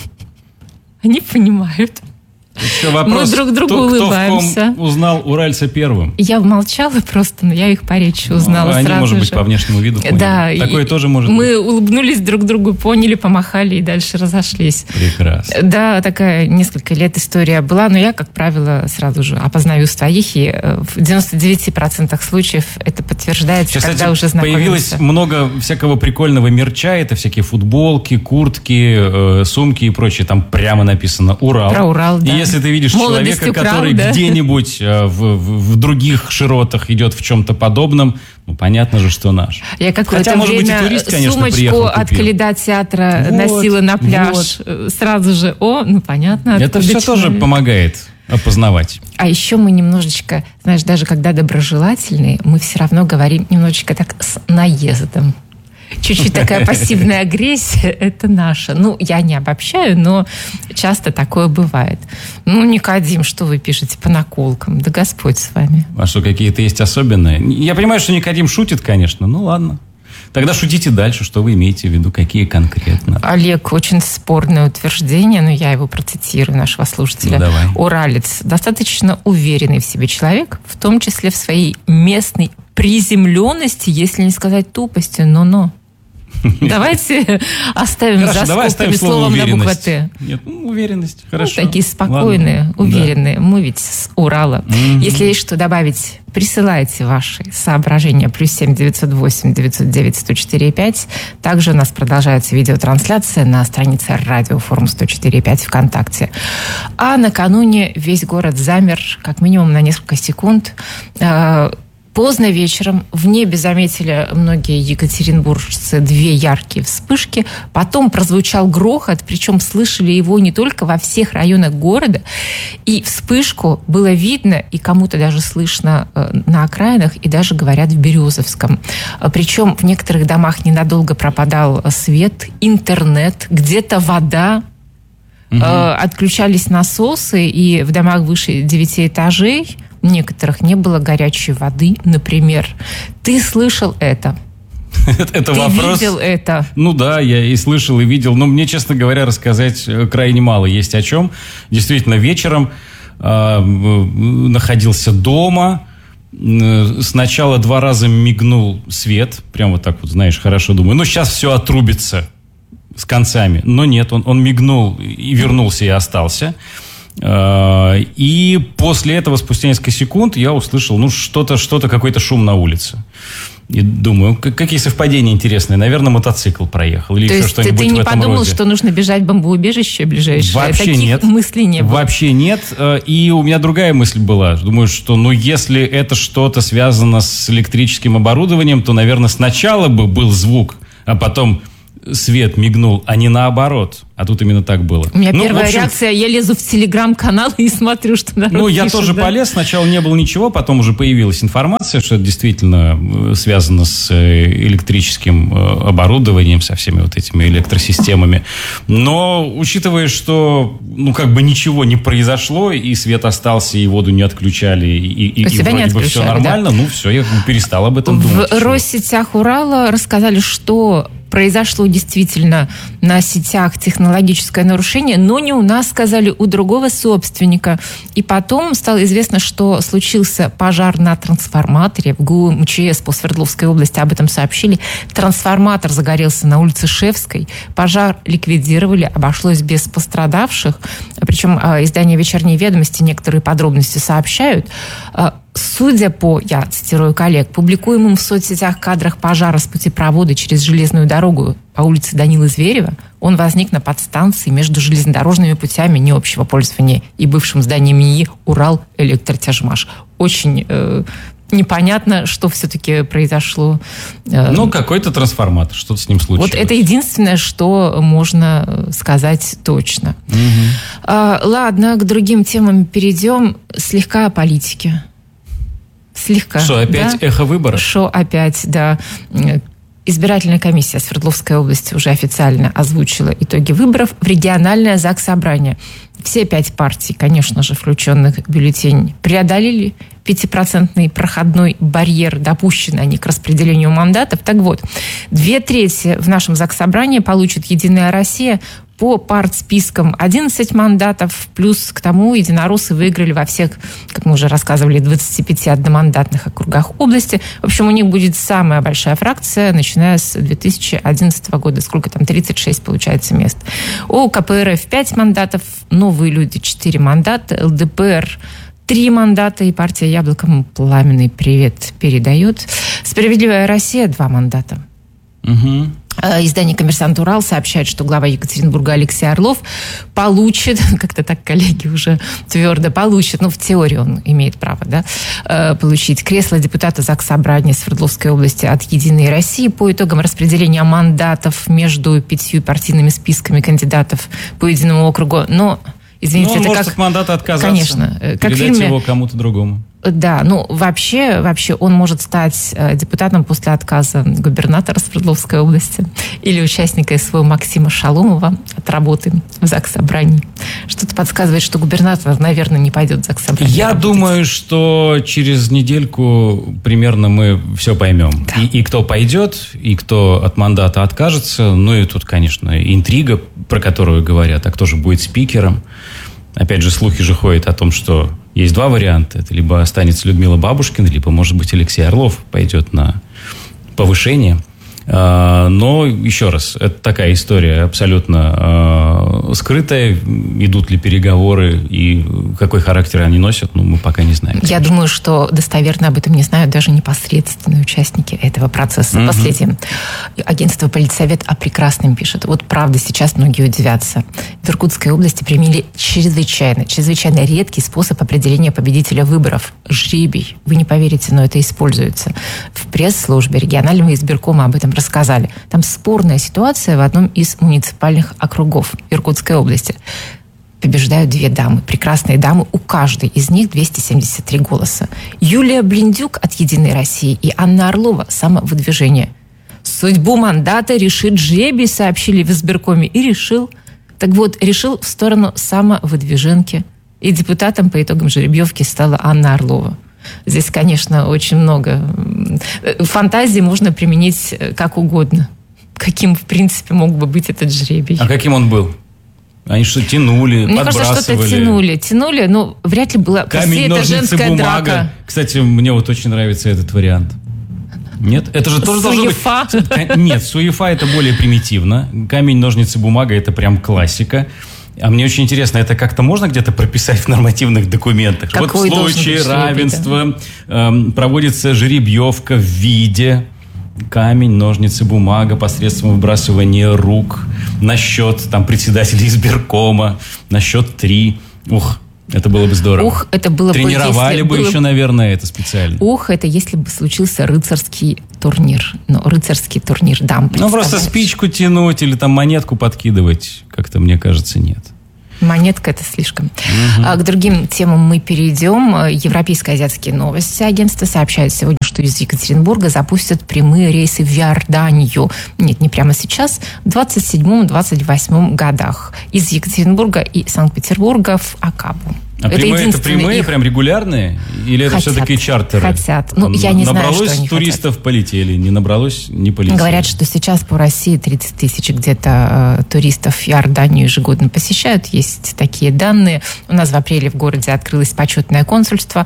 I: Они понимают.
A: Еще вопрос,
I: Мы друг другу
A: кто,
I: улыбаемся.
A: Кто в ком узнал уральца первым?
I: Я молчала просто, но я их по речи узнала
A: Ну, они,
I: сразу
A: может
I: же.
A: быть, по внешнему виду поняли.
I: Да,
A: Такое
I: и
A: тоже может
I: мы
A: быть.
I: улыбнулись друг другу, поняли, помахали и дальше разошлись.
A: Прекрасно.
I: Да, такая несколько лет история была, но я, как правило, сразу же опознаю своих, и в девяноста девяти процентах случаев это подтверждается,
A: Сейчас,
I: когда
A: кстати,
I: уже знакомимся.
A: появилось много всякого прикольного мерча. Это всякие футболки, куртки, э, сумки и прочее. Там прямо написано «Урал».
I: Про Урал, да.
A: И если ты видишь
I: Молодость
A: человека,
I: украл,
A: который
I: да?
A: где-нибудь э, в, в, в других широтах идет в чем-то подобном, ну, понятно же, что наш.
I: Я какое-то
A: Хотя, может быть, и
I: время
A: турист, конечно,
I: сумочку
A: приехал,
I: от
A: купил.
I: Каледа театра
A: Вот,
I: носила на пляж. Сразу же, о, ну понятно.
A: Это
I: откуда
A: все тоже
I: человек.
A: помогает опознавать.
I: А еще мы немножечко, знаешь, даже когда доброжелательные, мы все равно говорим немножечко так с наездом. Чуть-чуть такая пассивная агрессия, это наша. Ну, я не обобщаю, но часто такое бывает. Ну, Никодим, что вы пишете по наколкам? Да Господь с вами.
A: А что, какие-то есть особенные? Я понимаю, что Никодим шутит, конечно. Ну, ладно. Тогда шутите дальше, что вы имеете в виду, какие конкретно.
I: Олег, очень спорное утверждение, но я его процитирую, нашего слушателя.
A: Ну, давай.
I: Уралец достаточно уверенный в себе человек, в том числе в своей местной приземленности, если не сказать тупости, но-но. Давайте оставим
A: Хорошо,
I: за
A: давай оставим
I: скобками
A: слово
I: словом на букву
A: уверенность.
I: «Т».
A: Нет, ну, уверенность, хорошо.
I: Ну, такие спокойные,
A: Ладно.
I: уверенные.
A: Да.
I: Мы ведь с Урала.
A: Мгм.
I: Если есть что добавить, присылайте ваши соображения. Плюс семь девятьсот восемь девятьсот девять сто четыре пять. Также у нас продолжается видеотрансляция на странице Радиофорум сто четыре пять ВКонтакте. А накануне весь город замер, как минимум на несколько секунд. Поздно вечером в небе заметили многие екатеринбуржцы две яркие вспышки. Потом прозвучал грохот, причем слышали его не только во всех районах города. И вспышку было видно, и кому-то даже слышно на окраинах, и даже, говорят, в Березовском. Причем в некоторых домах ненадолго пропадал свет, интернет, где-то вода. Угу. Отключались насосы, и в домах выше девяти этажей некоторых не было горячей воды, например. Ты слышал это?
A: Это
I: Ты
A: вопрос...
I: видел это?
A: Ну да, я и слышал, и видел. Но мне, честно говоря, рассказать крайне мало есть о чем. Действительно, вечером э, находился дома, Сначала два раза мигнул свет. Прям вот так вот, знаешь, хорошо думаю. Ну, сейчас все отрубится с концами. Но нет, он, он мигнул и вернулся, и остался. И после этого, спустя несколько секунд, я услышал, ну, что-то, что-то, какой-то шум на улице. И думаю, какие совпадения интересные. Наверное, мотоцикл проехал. Или
I: То
A: еще
I: есть
A: что-нибудь
I: ты не
A: в этом
I: подумал,
A: роде.
I: что нужно бежать в бомбоубежище ближайшее?
A: Вообще
I: Таких
A: нет.
I: мыслей не было?
A: Вообще нет. И у меня другая мысль была. Думаю, что ну если это что-то связано с электрическим оборудованием, то, наверное, сначала бы был звук, а потом свет мигнул, а не наоборот. А тут именно так было.
I: У меня
A: ну,
I: первая
A: в общем,
I: реакция, я лезу в телеграм-канал и смотрю, что народ
A: Ну, я
I: пишет,
A: тоже
I: да?
A: полез. Сначала не было ничего, потом уже появилась информация, что это действительно связано с электрическим оборудованием, со всеми вот этими электросистемами. Но, учитывая, что, ну, как бы ничего не произошло, и свет остался, и воду не отключали, и, и, и вроде бы все нормально, да? Ну, все, я перестал об этом думать.
I: В Россетях Урала рассказали, что произошло действительно на сетях технологическое нарушение, но не у нас, сказали, у другого собственника. И потом стало известно, что случился пожар на трансформаторе. В ГУ МЧС по Свердловской области об этом сообщили. Трансформатор загорелся на улице Шефской. Пожар ликвидировали, обошлось без пострадавших. Причем издание «Вечерние ведомости» некоторые подробности сообщают. Судя по, я цитирую коллег, публикуемым в соцсетях кадрах пожара с путепровода через железную дорогу по улице Данилы Зверева, он возник на подстанции между железнодорожными путями необщего пользования и бывшим зданием НИИ «Урал-Электротяжмаш». Очень э, непонятно, что все-таки произошло.
A: Ну, какой-то трансформатор, что-то с ним случилось.
I: Вот это единственное, что можно сказать точно.
A: Угу.
I: А, ладно, к другим темам перейдем. Слегка о политике. Слегка.
A: Что, опять
I: да?
A: эхо выборов?
I: Что опять, да. Избирательная комиссия Свердловской области уже официально озвучила итоги выборов в региональное заксобрание. Все пять партий, конечно же, включенных в бюллетень, преодолели пятипроцентный проходной барьер, допущены они к распределению мандатов. Так вот, две трети в нашем заксобрании получит «Единая Россия». По партспискам одиннадцать мандатов, плюс к тому единороссы выиграли во всех, как мы уже рассказывали, двадцати пяти одномандатных округах области. В общем, у них будет самая большая фракция, начиная с две тысячи одиннадцатого года. Сколько там? тридцать шесть, получается, мест. У КПРФ пять мандатов, «Новые люди» четыре мандата, ЛДПР три мандата, и партия «Яблоком» пламенный привет передает. «Справедливая Россия» два мандата.
A: Угу.
I: Издание «Коммерсант Урал» сообщает, что глава Екатеринбурга Алексей Орлов получит, как-то так коллеги уже твердо получит, ну, в теории он имеет право, да, получить кресло депутата Заксобрания Свердловской области от «Единой России» по итогам распределения мандатов между пятью партийными списками кандидатов по единому округу. Но, извините,
A: ну, он
I: это
A: может
I: как...
A: от мандата отказаться,
I: конечно, как
A: передать
I: фильме...
A: его кому-то другому.
I: Да, ну вообще, вообще он может стать депутатом после отказа губернатора Свердловской области или участника СВО Максима Шаломова от работы в Заксобрании. Что-то подсказывает, что губернатор, наверное, не пойдет в Заксобрание.
A: Я работать. думаю, что через недельку примерно мы все поймем. Да. И, и кто пойдет, и кто от мандата откажется. Ну и тут, конечно, интрига, про которую говорят, а кто же будет спикером. Опять же, слухи же ходят о том, что есть два варианта. Это либо останется Людмила Бабушкина, либо, может быть, Алексей Орлов пойдет на повышение. Но, еще раз, это такая история абсолютно скрытая. Идут ли переговоры и какой характер они носят, ну, мы пока не знаем.
I: Я думаю, что достоверно об этом не знают даже непосредственные участники этого процесса. Mm-hmm. Последнее. Агентство «Политсовет» о прекрасном пишет. Вот правда, сейчас многие удивятся. В Иркутской области применили чрезвычайно, чрезвычайно редкий способ определения победителя выборов. Жребий. Вы не поверите, но это используется. В пресс-службе регионального избиркома об этом рассказали. Там спорная ситуация в одном из муниципальных округов Иркутской области. Побеждают две дамы, прекрасные дамы, у каждой из них двести семьдесят три голоса. Юлия Блиндюк от «Единой России» и Анна Орлова «Самовыдвижение». Судьбу мандата решит жребий, сообщили в избиркоме, и решил. Так вот, решил в сторону самовыдвиженки. И депутатом по итогам жеребьевки стала Анна Орлова. Здесь, конечно, очень много фантазии можно применить как угодно. Каким, в принципе, мог бы быть этот жребий.
A: А каким он был? Они что, тянули,
I: Мне
A: подбрасывали?
I: кажется, что-то тянули. Тянули, но вряд ли была
A: Камень, ножницы,
I: женская
A: бумага.
I: драка.
A: Кстати, мне вот очень нравится этот вариант. Нет? Это же тоже должно быть...
I: Суефа?
A: Нет, суефа это более примитивно. Камень, ножницы, бумага это прям классика. А мне очень интересно, это как-то можно где-то прописать в нормативных документах?
I: Какой
A: вот в случае
I: должен быть
A: равенства эм, проводится жеребьевка в виде камень, ножницы, бумага посредством выбрасывания рук на счет там, председателя избиркома, на счет три. Ух, это было бы здорово.
I: Ух, это было бы...
A: Тренировали бы
I: было...
A: еще, наверное, это специально.
I: Ух, это если бы случился рыцарский турнир. Ну, рыцарский турнир дам.
A: Ну, просто спичку тянуть или там монетку подкидывать, как-то, мне кажется, нет.
I: Монетка – это слишком. Угу. А к другим темам мы перейдем. Европейские азиатские новости. Агентство сообщает сегодня, что из Екатеринбурга запустят прямые рейсы в Иорданию. Нет, не прямо сейчас. В двадцать седьмом - двадцать восьмом годах. Из Екатеринбурга и Санкт-Петербурга в Акабу.
A: А это прямые, это прямые, их... прям регулярные? Или это
I: хотят,
A: все-таки чартеры?
I: Хотят. Ну, я не знаю, что они
A: туристов,
I: хотят.
A: Полетели. Не набралось, не полетели.
I: Говорят, что сейчас по России тридцать тысяч где-то э, туристов в Иорданию ежегодно посещают. Есть такие данные. У нас в апреле в городе открылось почетное консульство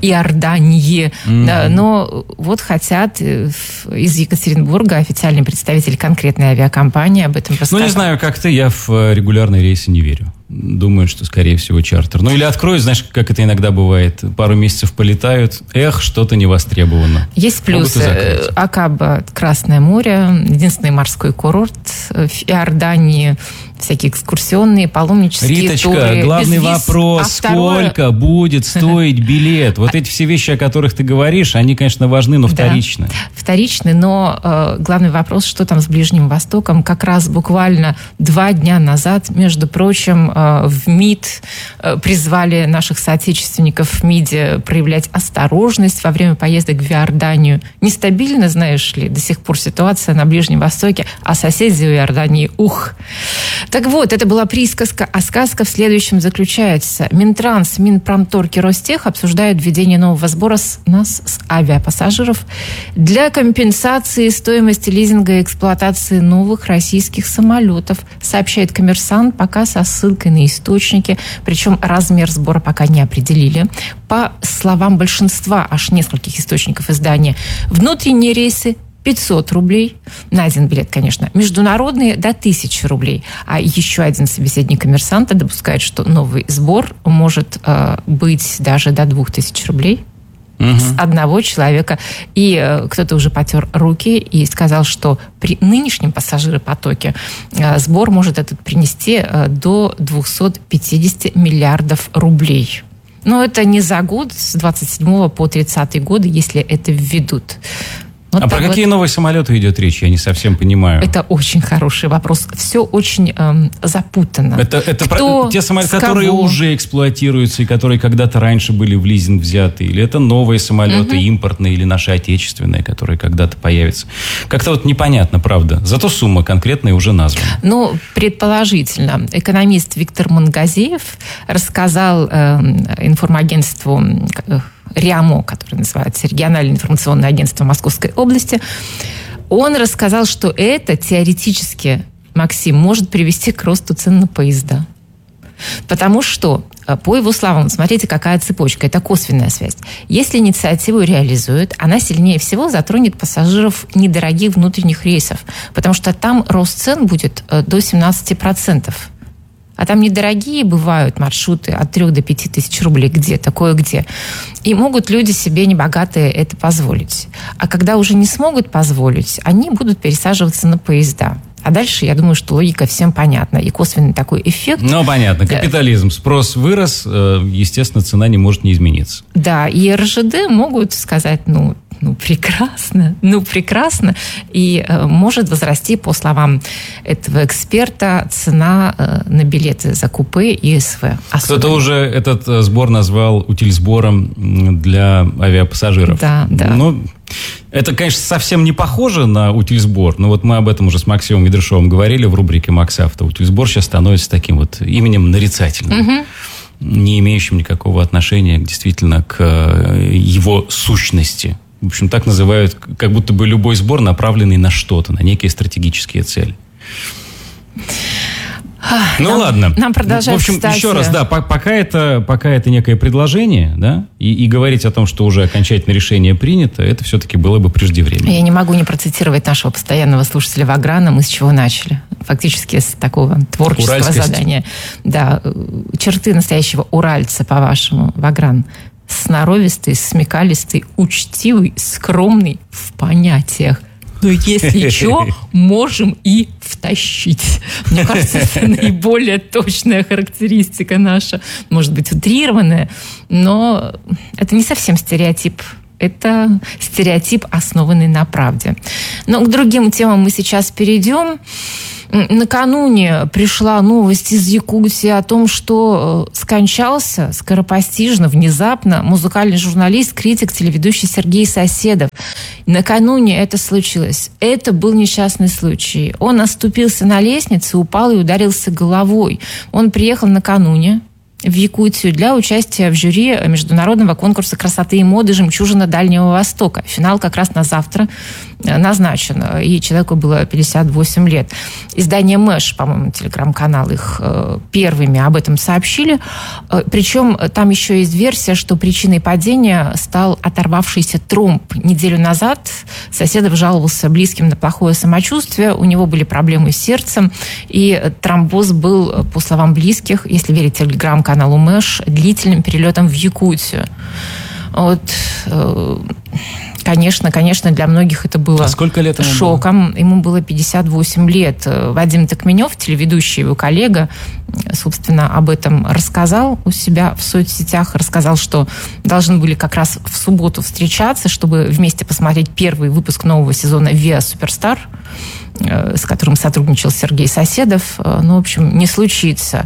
I: Иордании. Mm-hmm. Да, но вот хотят э, из Екатеринбурга официальный представитель конкретной авиакомпании об этом рассказал.
A: Ну, не знаю, как ты, я в регулярные рейсы не верю. Думаю, что, скорее всего, чартер. Ну, или откроют, знаешь, как это иногда бывает. Пару месяцев полетают. Эх, что-то не востребовано.
I: Есть плюсы. Акаба, Красное море, единственный морской курорт в Иордании. Всякие экскурсионные, паломнические
A: Риточка,
I: туры.
A: главный вопрос, а второе... сколько будет стоить билет? Вот эти все вещи, о которых ты говоришь, они, конечно, важны, но вторичны.
I: Да, вторичны, но э, главный вопрос, что там с Ближним Востоком. Как раз буквально два дня назад, между прочим, э, в МИД э, призвали наших соотечественников в МИДе проявлять осторожность во время поездок в Иорданию. Нестабильно, знаешь ли, до сих пор ситуация на Ближнем Востоке, а соседи у Иордании, ух... Так вот, это была присказка, а сказка в следующем заключается. Минтранс, Минпромторг и Ростех обсуждают введение нового сбора с нас, с авиапассажиров, для компенсации стоимости лизинга и эксплуатации новых российских самолетов, сообщает «Коммерсант», пока со ссылкой на источники, причем размер сбора пока не определили. По словам большинства, аж нескольких источников издания, внутренние рейсы пятьсот рублей на один билет, конечно. Международные до тысячи рублей. А еще один собеседник «Коммерсанта» допускает, что новый сбор может э, быть даже до двух тысяч рублей угу. с одного человека. И э, кто-то уже потер руки и сказал, что при нынешнем пассажиропотоке э, сбор может этот принести э, до двести пятьдесят миллиардов рублей. Но это не за год, с двадцать седьмого по тридцатый годы, если это введут. Вот
A: а про какие
I: вот.
A: новые самолеты идет речь? Я не совсем понимаю.
I: Это очень хороший вопрос. Все очень эм, запутанно.
A: Это, это
I: Кто,
A: про те самолеты, которые уже эксплуатируются и которые когда-то раньше были в лизинг взяты? Или это новые самолеты, угу. импортные или наши отечественные, которые когда-то появятся? Как-то вот непонятно, правда. Зато сумма конкретная уже названа.
I: Ну, предположительно. Экономист Виктор Мангазеев рассказал э, информагентству э, РИАМО, которое называется Региональное информационное агентство Московской области, он рассказал, что это теоретически, Максим, может привести к росту цен на поезда. Потому что, по его словам, смотрите, какая цепочка, это косвенная связь. Если инициативу реализуют, она сильнее всего затронет пассажиров недорогих внутренних рейсов, потому что там рост цен будет до семнадцати процентов. А там недорогие бывают маршруты от трёх до пяти тысяч рублей где-то, кое-где. И могут люди себе небогатые это позволить. А когда уже не смогут позволить, они будут пересаживаться на поезда. А дальше, я думаю, что логика всем понятна. И косвенный такой эффект...
A: Ну, понятно. Капитализм. Спрос вырос, естественно, цена не может не измениться.
I: Да, и эр жэ дэ могут сказать, ну, ну прекрасно, ну, прекрасно. И э, может возрасти, по словам этого эксперта, цена э, на билеты за купе и эс вэ.
A: Особенно. Кто-то уже этот сбор назвал утильсбором для авиапассажиров.
I: Да, да.
A: Ну, это, конечно, совсем не похоже на утильсбор, но вот мы об этом уже с Максимом Медрышовым говорили в рубрике «Максавто». Утильсбор сейчас становится таким вот именем нарицательным, угу. не имеющим никакого отношения действительно к его сущности. В общем, так называют, как будто бы любой сбор, направленный на что-то, на некие стратегические цели. Ну
I: нам,
A: ладно.
I: Нам продолжают,
A: В общем,
I: кстати...
A: еще раз, да, пока это, пока это некое предложение, да, и, и говорить о том, что уже окончательное решение принято, это все-таки было бы преждевременно.
I: Я не могу не процитировать нашего постоянного слушателя Ваграна. Мы с чего начали? Фактически с такого творческого
A: Уральскость.
I: задания. Да, черты настоящего уральца, по-вашему, Вагран. Сноровистый, смекалистый, учтивый, скромный в понятиях. Но если что, можем и втащить. Мне кажется, это наиболее точная характеристика наша. Может быть, утрированная, но это не совсем стереотип. Это стереотип, основанный на правде. Но к другим темам мы сейчас перейдем. Накануне пришла новость из Якутии о том, что скончался скоропостижно, внезапно музыкальный журналист, критик, телеведущий Сергей Соседов. Накануне это случилось. Это был несчастный случай. Он оступился на лестнице, упал и ударился головой. Он приехал накануне в Якутию для участия в жюри международного конкурса красоты и моды «Жемчужина Дальнего Востока». Финал как раз на завтра назначен, и человеку было пятьдесят восемь лет. Издание «Мэш», по-моему, телеграм-канал их первыми об этом сообщили. Причем там еще есть версия, что причиной падения стал оторвавшийся тромб. Неделю назад Соседов жаловался близким на плохое самочувствие, у него были проблемы с сердцем, и тромбоз был, по словам близких, если верить телеграм-каналу «Мэш», длительным перелетом в Якутию. Вот... Конечно, конечно, для многих это было
A: а сколько лет ему
I: шоком. Было? Ему было пятьдесят восемь лет. Вадим Токменев, телеведущий, его коллега, собственно, об этом рассказал у себя в соцсетях. Рассказал, что должны были как раз в субботу встречаться, чтобы вместе посмотреть первый выпуск нового сезона «Виа Суперстар», с которым сотрудничал Сергей Соседов. Ну, в общем, не случится.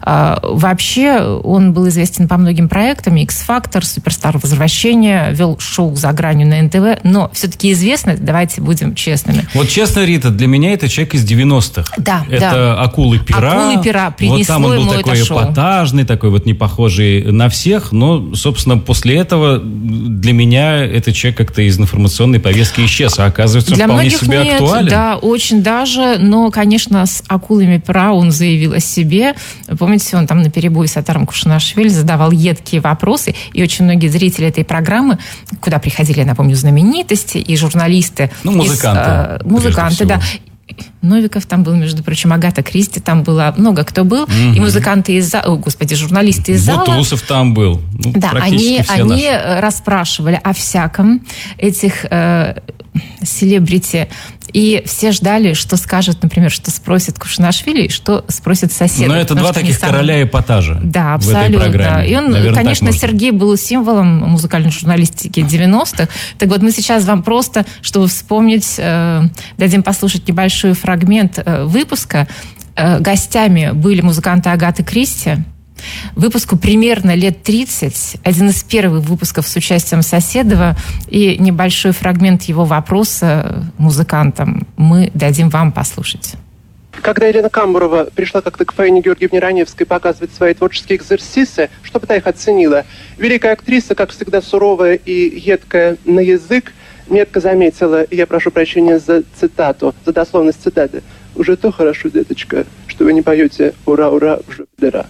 I: Вообще, он был известен по многим проектам. «Икс-фактор», «Суперстар. Возвращение», вел шоу «За гранью» на эн тэ вэ. Но все-таки известно, давайте будем честными.
A: Вот честно, Рита, для меня это человек из девяностых.
I: Да,
A: это
I: да.
A: «Акулы-пера».
I: «Акулы-пера» принесло
A: вот там он был
I: ему
A: такой
I: это шоу.
A: эпатажный, такой вот не похожий на всех. Но, собственно, после этого для меня этот человек как-то из информационной повестки исчез. А оказывается,
I: для
A: вполне
I: многих
A: себе
I: нет,
A: актуален.
I: Да, очень даже, но, конечно, с «Акулами-пера» он заявил о себе. Помните, он там наперебой с Атаром Кушанашвили задавал едкие вопросы, и очень многие зрители этой программы, куда приходили, я напомню, знаменитости и журналисты.
A: Ну, музыканты.
I: Из, э, музыканты, да. Новиков там был, между прочим, Агата Кристи там была, много кто был, mm-hmm. и музыканты из зала, о, господи, журналисты из зала.
A: Бутусов там был. Ну,
I: да, они,
A: все
I: они
A: наши.
I: расспрашивали о всяком этих э, селебрити, и все ждали, что скажет, например, что спросит Кушанашвили, и что спросит сосед.
A: Но это два таких
I: сам...
A: короля эпатажа.
I: Да,
A: в этой
I: абсолютно.
A: программе.
I: И он,
A: наверное,
I: конечно, Сергей был символом музыкальной журналистики девяностых. Так вот, мы сейчас вам просто, чтобы вспомнить, э, дадим послушать небольшой фрагмент э, выпуска. Э, гостями были музыканты Агаты Кристи. Выпуску примерно лет тридцать. Один из первых выпусков с участием Соседова. И небольшой фрагмент его вопроса музыкантам мы дадим вам послушать.
J: Когда Елена Камбурова пришла как-то к Фаине Георгиевне Раневской показывать свои творческие экзерсисы, чтобы та их оценила, великая актриса, как всегда суровая и едкая на язык, метко заметила, я прошу прощения за цитату, за дословность цитаты: «Уже то хорошо, деточка, что вы не поете «Ура-ура» в жопе дыра».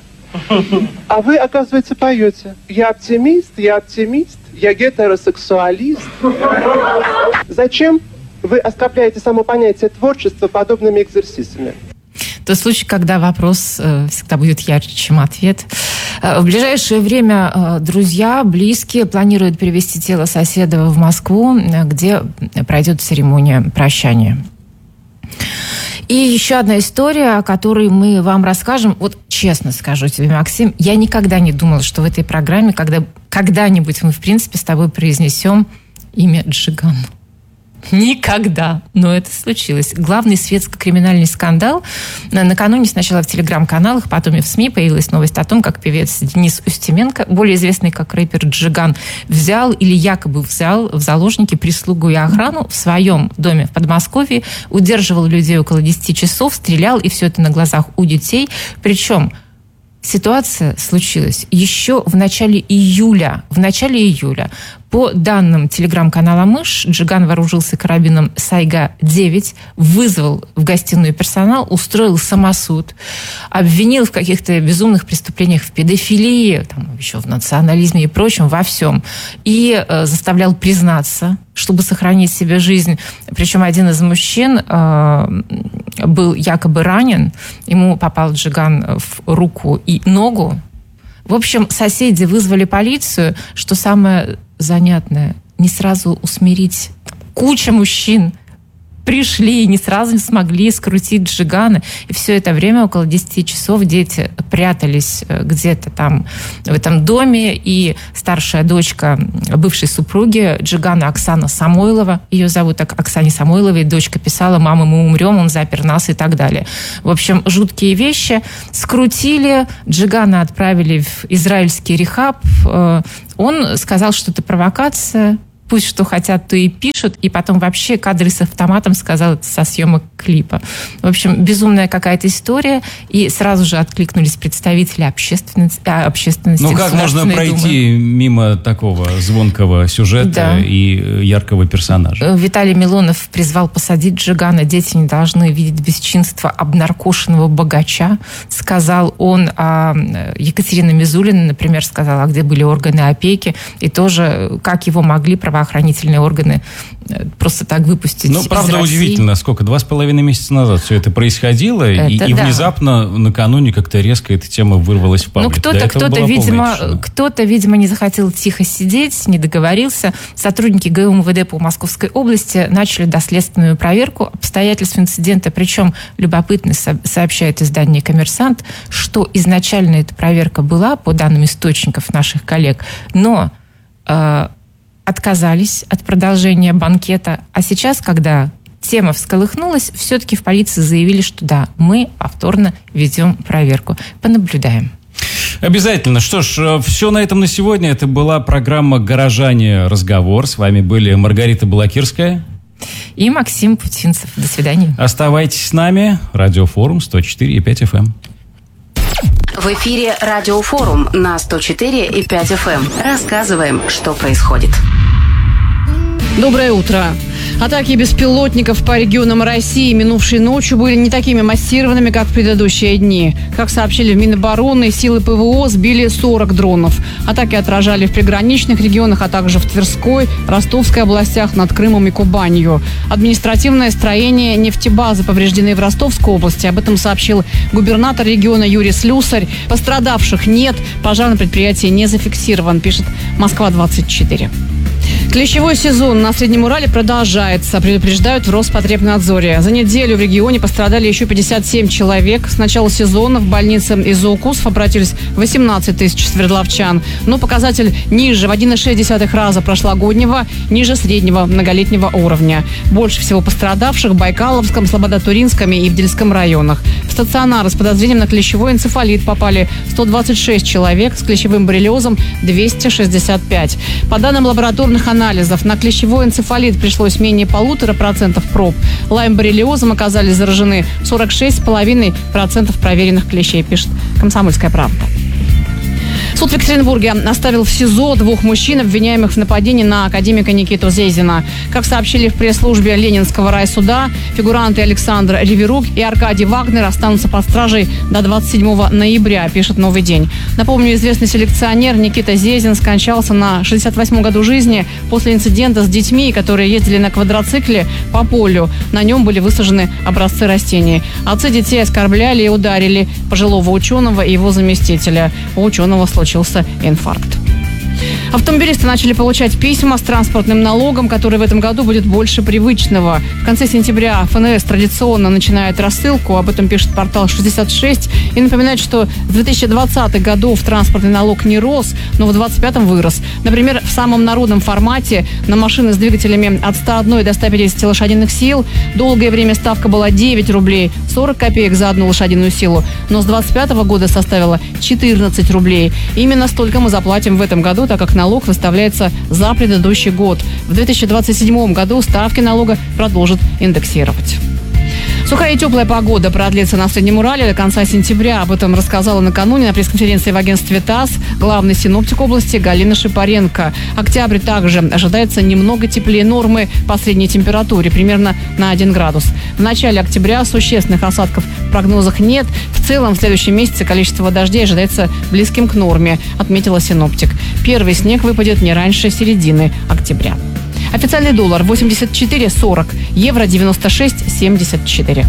J: А вы, оказывается, поете. Я оптимист, я оптимист, я гетеросексуалист. Зачем вы оскорбляете само понятие творчества подобными экзерсисами?
I: Тот случай, когда вопрос э, всегда будет ярче, чем ответ. Э, в ближайшее время э, друзья, близкие планируют перевезти тело Соседова в Москву, э, где пройдет церемония прощания. И еще одна история, о которой мы вам расскажем. Вот честно скажу тебе, Максим, я никогда не думала, что в этой программе когда, когда-нибудь мы, в принципе, с тобой произнесем имя Джиган. Никогда. Но это случилось. Главный светско-криминальный скандал. Накануне сначала в телеграм-каналах, потом и в СМИ появилась новость о том, как певец Денис Устименко, более известный как рэпер Джиган, взял или якобы взял в заложники прислугу и охрану в своем доме в Подмосковье, удерживал людей около десяти часов, стрелял, и все это на глазах у детей. Причем ситуация случилась еще в начале июля. В начале июля По данным телеграм-канала «Мышь», Джиган вооружился карабином Сайга девять, вызвал в гостиную персонал, устроил самосуд, обвинил в каких-то безумных преступлениях, в педофилии, там, еще в национализме и прочем, во всем. И э, заставлял признаться, чтобы сохранить себе жизнь. Причем один из мужчин э, был якобы ранен, ему попал Джиган в руку и ногу. В общем, соседи вызвали полицию, что самое занятное, не сразу усмирить. Куча мужчин пришли и не сразу смогли скрутить Джигана. И все это время, около десяти часов, дети прятались где-то там в этом доме. И старшая дочка бывшей супруги Джигана, Оксана Самойлова, ее зовут так, Оксане Самойловой, дочка писала: «Мама, мы умрем, он запер нас» и так далее. В общем, жуткие вещи. Скрутили, Джигана отправили в израильский рехаб. Он сказал, что это провокация. Пусть что хотят, то и пишут. И потом вообще кадры с автоматом, сказал, это со съемок клипа. В общем, безумная какая-то история. И сразу же откликнулись представители общественности. общественности
A: ну, как можно пройти Думы. мимо такого звонкого сюжета да. и яркого персонажа?
I: Виталий Милонов призвал посадить Джигана. Дети не должны видеть бесчинства обнаркошенного богача. Сказал он. А Екатерина Мизулина, например, сказала, где были органы опеки. И тоже, как его могли провокировать охранительные органы просто так выпустить.
A: Ну, правда,
I: из
A: удивительно, сколько, два с половиной месяца назад все это происходило, это и, и
I: да.
A: внезапно накануне как-то резко эта тема вырвалась в паблик.
I: Ну, кто-то, кто-то, видимо, кто-то, видимо, не захотел тихо сидеть, не договорился. Сотрудники ГУМВД по Московской области начали доследственную проверку обстоятельств инцидента. Причем любопытно сообщает издание «Коммерсант», что изначально эта проверка была, по данным источников наших коллег, но э, отказались от продолжения банкета. А сейчас, когда тема всколыхнулась, все-таки в полиции заявили, что да, мы повторно ведем проверку. Понаблюдаем.
A: Обязательно. Что ж, все на этом на сегодня. Это была программа «Горожане. Разговор». С вами были Маргарита Балакирская
I: и Максим Путинцев. До свидания.
A: Оставайтесь с нами. Радиофорум сто четыре и пять эф эм.
K: В эфире Радиофорум на сто четыре и пять эф эм. Рассказываем, что происходит.
L: Доброе утро. Атаки беспилотников по регионам России минувшей ночью были не такими массированными, как в предыдущие дни. Как сообщили в Минобороны, силы ПВО сбили сорок дронов. Атаки отражали в приграничных регионах, а также в Тверской, Ростовской областях, над Крымом и Кубанью. Административное строение нефтебазы повреждены в Ростовской области. Об этом сообщил губернатор региона Юрий Слюсарь. Пострадавших нет, пожар на предприятии не зафиксирован, пишет Москва двадцать четыре. Клещевой сезон на Среднем Урале продолжается, предупреждают в Роспотребнадзоре. За неделю в регионе пострадали еще пятьдесят семь человек. С начала сезона в больнице из-за укусов обратились восемнадцать тысяч свердловчан. Но показатель ниже в один и шесть десятых раза прошлогоднего, ниже среднего многолетнего уровня. Больше всего пострадавших в Байкаловском, Слободо-Туринском и Ивдельском районах. В стационары с подозрением на клещевой энцефалит попали сто двадцать шесть человек, с клещевым боррелиозом двести шестьдесят пять. По данным лабораторных анализов, на клещевой энцефалит пришлось менее полутора процентов проб. Лайм-боррелиозом оказались заражены сорок шесть целых пять десятых процента проверенных клещей, пишет «Комсомольская правда». Суд в Екатеринбурге оставил в СИЗО двух мужчин, обвиняемых в нападении на академика Никиту Зезина. Как сообщили в пресс-службе Ленинского райсуда, фигуранты Александр Риверук и Аркадий Вагнер останутся под стражей до двадцать седьмого ноября, пишет «Новый день». Напомню, известный селекционер Никита Зезин скончался на шестьдесят восьмом году жизни после инцидента с детьми, которые ездили на квадроцикле по полю. На нем были высажены образцы растений. Отцы детей оскорбляли и ударили пожилого ученого и его заместителя. У ученого случился инфаркт. Автомобилисты начали получать письма с транспортным налогом, который в этом году будет больше привычного. В конце сентября ФНС традиционно начинает рассылку, об этом пишет портал шестьдесят шесть, и напоминает, что в две тысячи двадцатом году транспортный налог не рос, но в двадцать пятом вырос. Например, в самом народном формате на машины с двигателями от ста одной до ста пятидесяти лошадиных сил долгое время ставка была девять рублей сорок копеек за одну лошадиную силу, но с двадцать пятого года составила четырнадцать рублей. Именно столько мы заплатим в этом году, так как налог выставляется за предыдущий год. В две тысячи двадцать седьмом году ставки налога продолжат индексировать. Сухая и теплая погода продлится на Среднем Урале до конца сентября. Об этом рассказала накануне на пресс-конференции в агентстве ТАСС главный синоптик области Галина Шипаренко. Октябрь также ожидается немного теплее нормы по средней температуре, примерно на один градус. В начале октября существенных осадков в прогнозах нет. В целом в следующем месяце количество дождей ожидается близким к норме, отметила синоптик. Первый снег выпадет не раньше середины октября. Официальный доллар восемьдесят четыре сорок, евро девяносто шесть семьдесят четыре.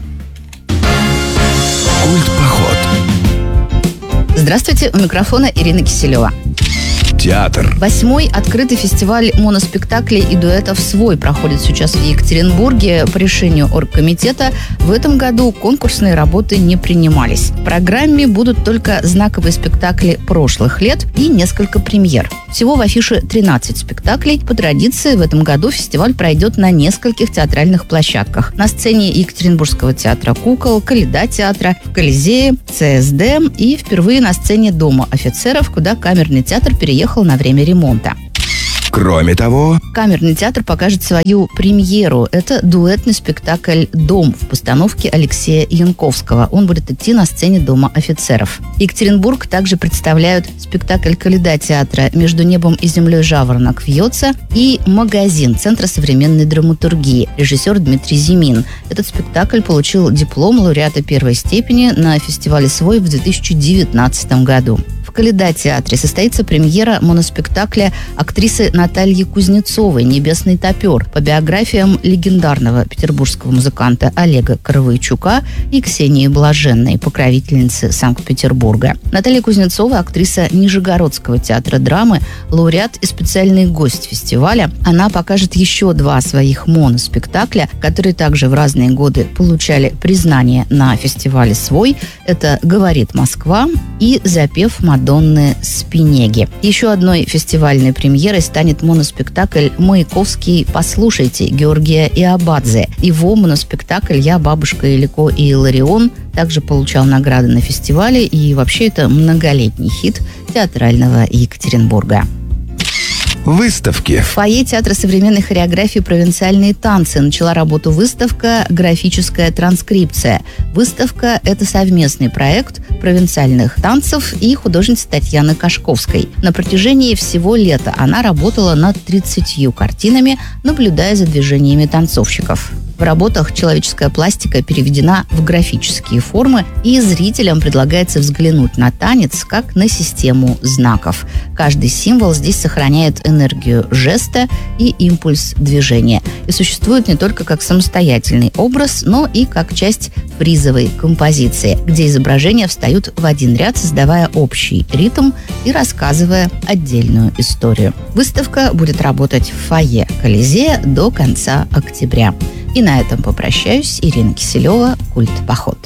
C: Культ-поход.
M: Здравствуйте, у микрофона Ирина Киселева.
C: Театр.
M: Восьмой открытый фестиваль моноспектаклей и дуэтов «Свой» проходит сейчас в Екатеринбурге. По решению оргкомитета в этом году конкурсные работы не принимались. В программе будут только знаковые спектакли прошлых лет и несколько премьер. Всего в афише тринадцать спектаклей. По традиции в этом году фестиваль пройдет на нескольких театральных площадках. На сцене Екатеринбургского театра «Кукол», Коляда театра, в Колизее, ЦСД и впервые на сцене Дома офицеров, куда камерный театр переехал на время ремонта.
C: Кроме того,
M: Камерный театр покажет свою премьеру. Это дуэтный спектакль «Дом» в постановке Алексея Янковского. Он будет идти на сцене Дома офицеров. Екатеринбург также представляют спектакль «Коляда театра» «Между небом и землей жаворонок вьется» и «Магазин» Центра современной драматургии. Режиссер Дмитрий Зимин. Этот спектакль получил диплом лауреата первой степени на фестивале «Свой» в две тысячи девятнадцатом году. В «Коляда театре» состоится премьера моноспектакля актрисы Натальи Кузнецовой «Небесный топер» по биографиям легендарного петербургского музыканта Олега Коровойчука и Ксении Блаженной, покровительницы Санкт-Петербурга. Наталья Кузнецова – актриса Нижегородского театра драмы, лауреат и специальный гость фестиваля. Она покажет еще два своих моноспектакля, которые также в разные годы получали признание на фестивале «Свой». Это «Говорит Москва» и «Запев Мадонны Спинеги». Еще одной фестивальной премьерой станет моноспектакль «Маяковский. Послушайте» Георгия Иабадзе. Его моноспектакль «Я, бабушка Илико и Иларион» также получал награды на фестивале, и вообще это многолетний хит театрального Екатеринбурга.
C: Выставки.
M: В фойе Театра современной хореографии «Провинциальные танцы» начала работу выставка «Графическая транскрипция». Выставка – это совместный проект провинциальных танцев и художницы Татьяны Кашковской. На протяжении всего лета она работала над тридцатью картинами, наблюдая за движениями танцовщиков. В работах человеческая пластика переведена в графические формы, и зрителям предлагается взглянуть на танец как на систему знаков. Каждый символ здесь сохраняет энергию жеста и импульс движения. И существует не только как самостоятельный образ, но и как часть фризовой композиции, где изображения встают в один ряд, создавая общий ритм и рассказывая отдельную историю. Выставка будет работать в фойе Колизея до конца октября. И на этом попрощаюсь. Ирина Киселева, «Культ-поход».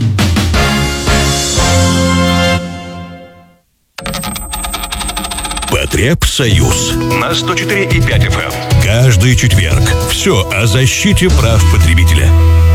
N: Потребсоюз на сто четыре и пять эф эм. Каждый четверг. Все о защите прав потребителя.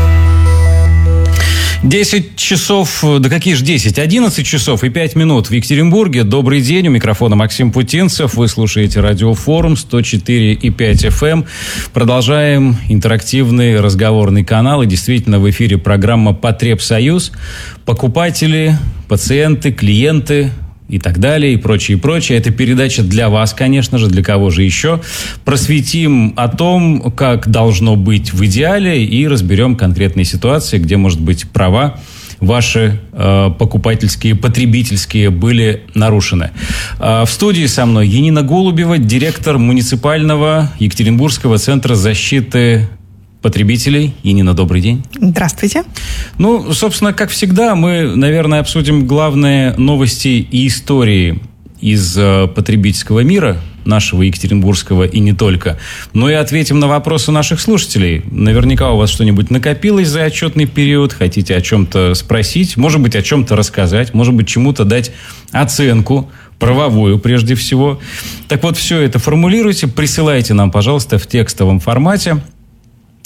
A: десять часов, да какие же десять, одиннадцать часов и пять минут в Екатеринбурге. Добрый день, у микрофона Максим Путинцев. Вы слушаете Радиофорум сто четыре и пять эф эм. Продолжаем интерактивный разговорный канал. И действительно в эфире программа «Потребсоюз». Покупатели, пациенты, клиенты и так далее, и прочее, и прочее. Это передача для вас, конечно же, для кого же еще. Просветим о том, как должно быть в идеале, и разберем конкретные ситуации, где, может быть, права ваши э, покупательские, потребительские были нарушены. Э, в студии со мной Янина Голубева, директор муниципального Екатеринбургского центра защиты потребителей. Янина, добрый день.
O: Здравствуйте.
A: Ну, собственно, как всегда, мы, наверное, обсудим главные новости и истории из э, потребительского мира, нашего екатеринбургского и не только. Но и ответим на вопросы наших слушателей. Наверняка у вас что-нибудь накопилось за отчетный период, хотите о чем-то спросить, может быть, о чем-то рассказать, может быть, чему-то дать оценку, правовую прежде всего. Так вот, все это формулируйте, присылайте нам, пожалуйста, в текстовом формате.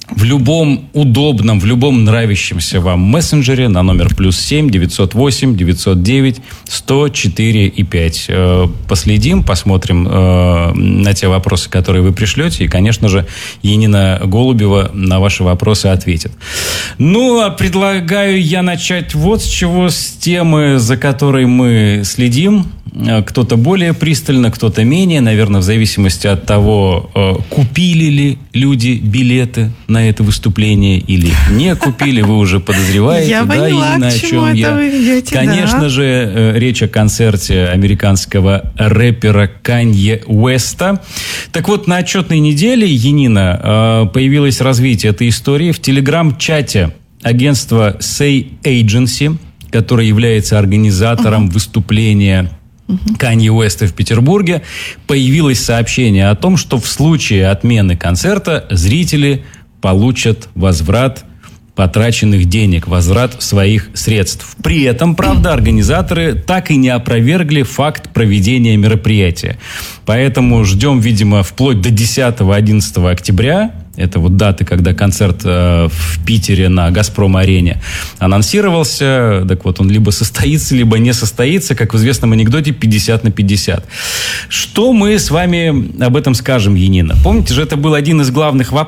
A: в любом удобном, в любом нравящемся вам мессенджере на номер плюс семь девятьсот восемь девятьсот девять сто четыре и пять. Последим, посмотрим на те вопросы, которые вы пришлете. И, конечно же, Янина Голубева на ваши вопросы ответит. Ну, а предлагаю я начать вот с чего, с темы, за которой мы следим. Кто-то более пристально, кто-то менее. Наверное, в зависимости от того, купили ли люди билеты на это выступление или не купили. Вы уже подозреваете,
O: я
A: да,
O: поняла,
A: Ирина, о чем я.
O: вы ведете,
A: Конечно
O: да.
A: же, речь о концерте американского рэпера Канье Уэста. Так вот, на отчетной неделе, Янина, появилось развитие этой истории в телеграм-чате агентства Say Agency, которое является организатором uh-huh. выступления Канье Уэста в Петербурге. Появилось сообщение о том, что в случае отмены концерта зрители получат возврат потраченных денег, возврат своих средств. При этом, правда, организаторы так и не опровергли факт проведения мероприятия. Поэтому ждем, видимо, вплоть до десятого-одиннадцатого октября. Это вот даты, когда концерт э, в Питере на «Газпром-арене» анонсировался. Так вот, он либо состоится, либо не состоится. Как в известном анекдоте, пятьдесят на пятьдесят. Что мы с вами об этом скажем, Янина? Помните же, это был один из главных вопросов.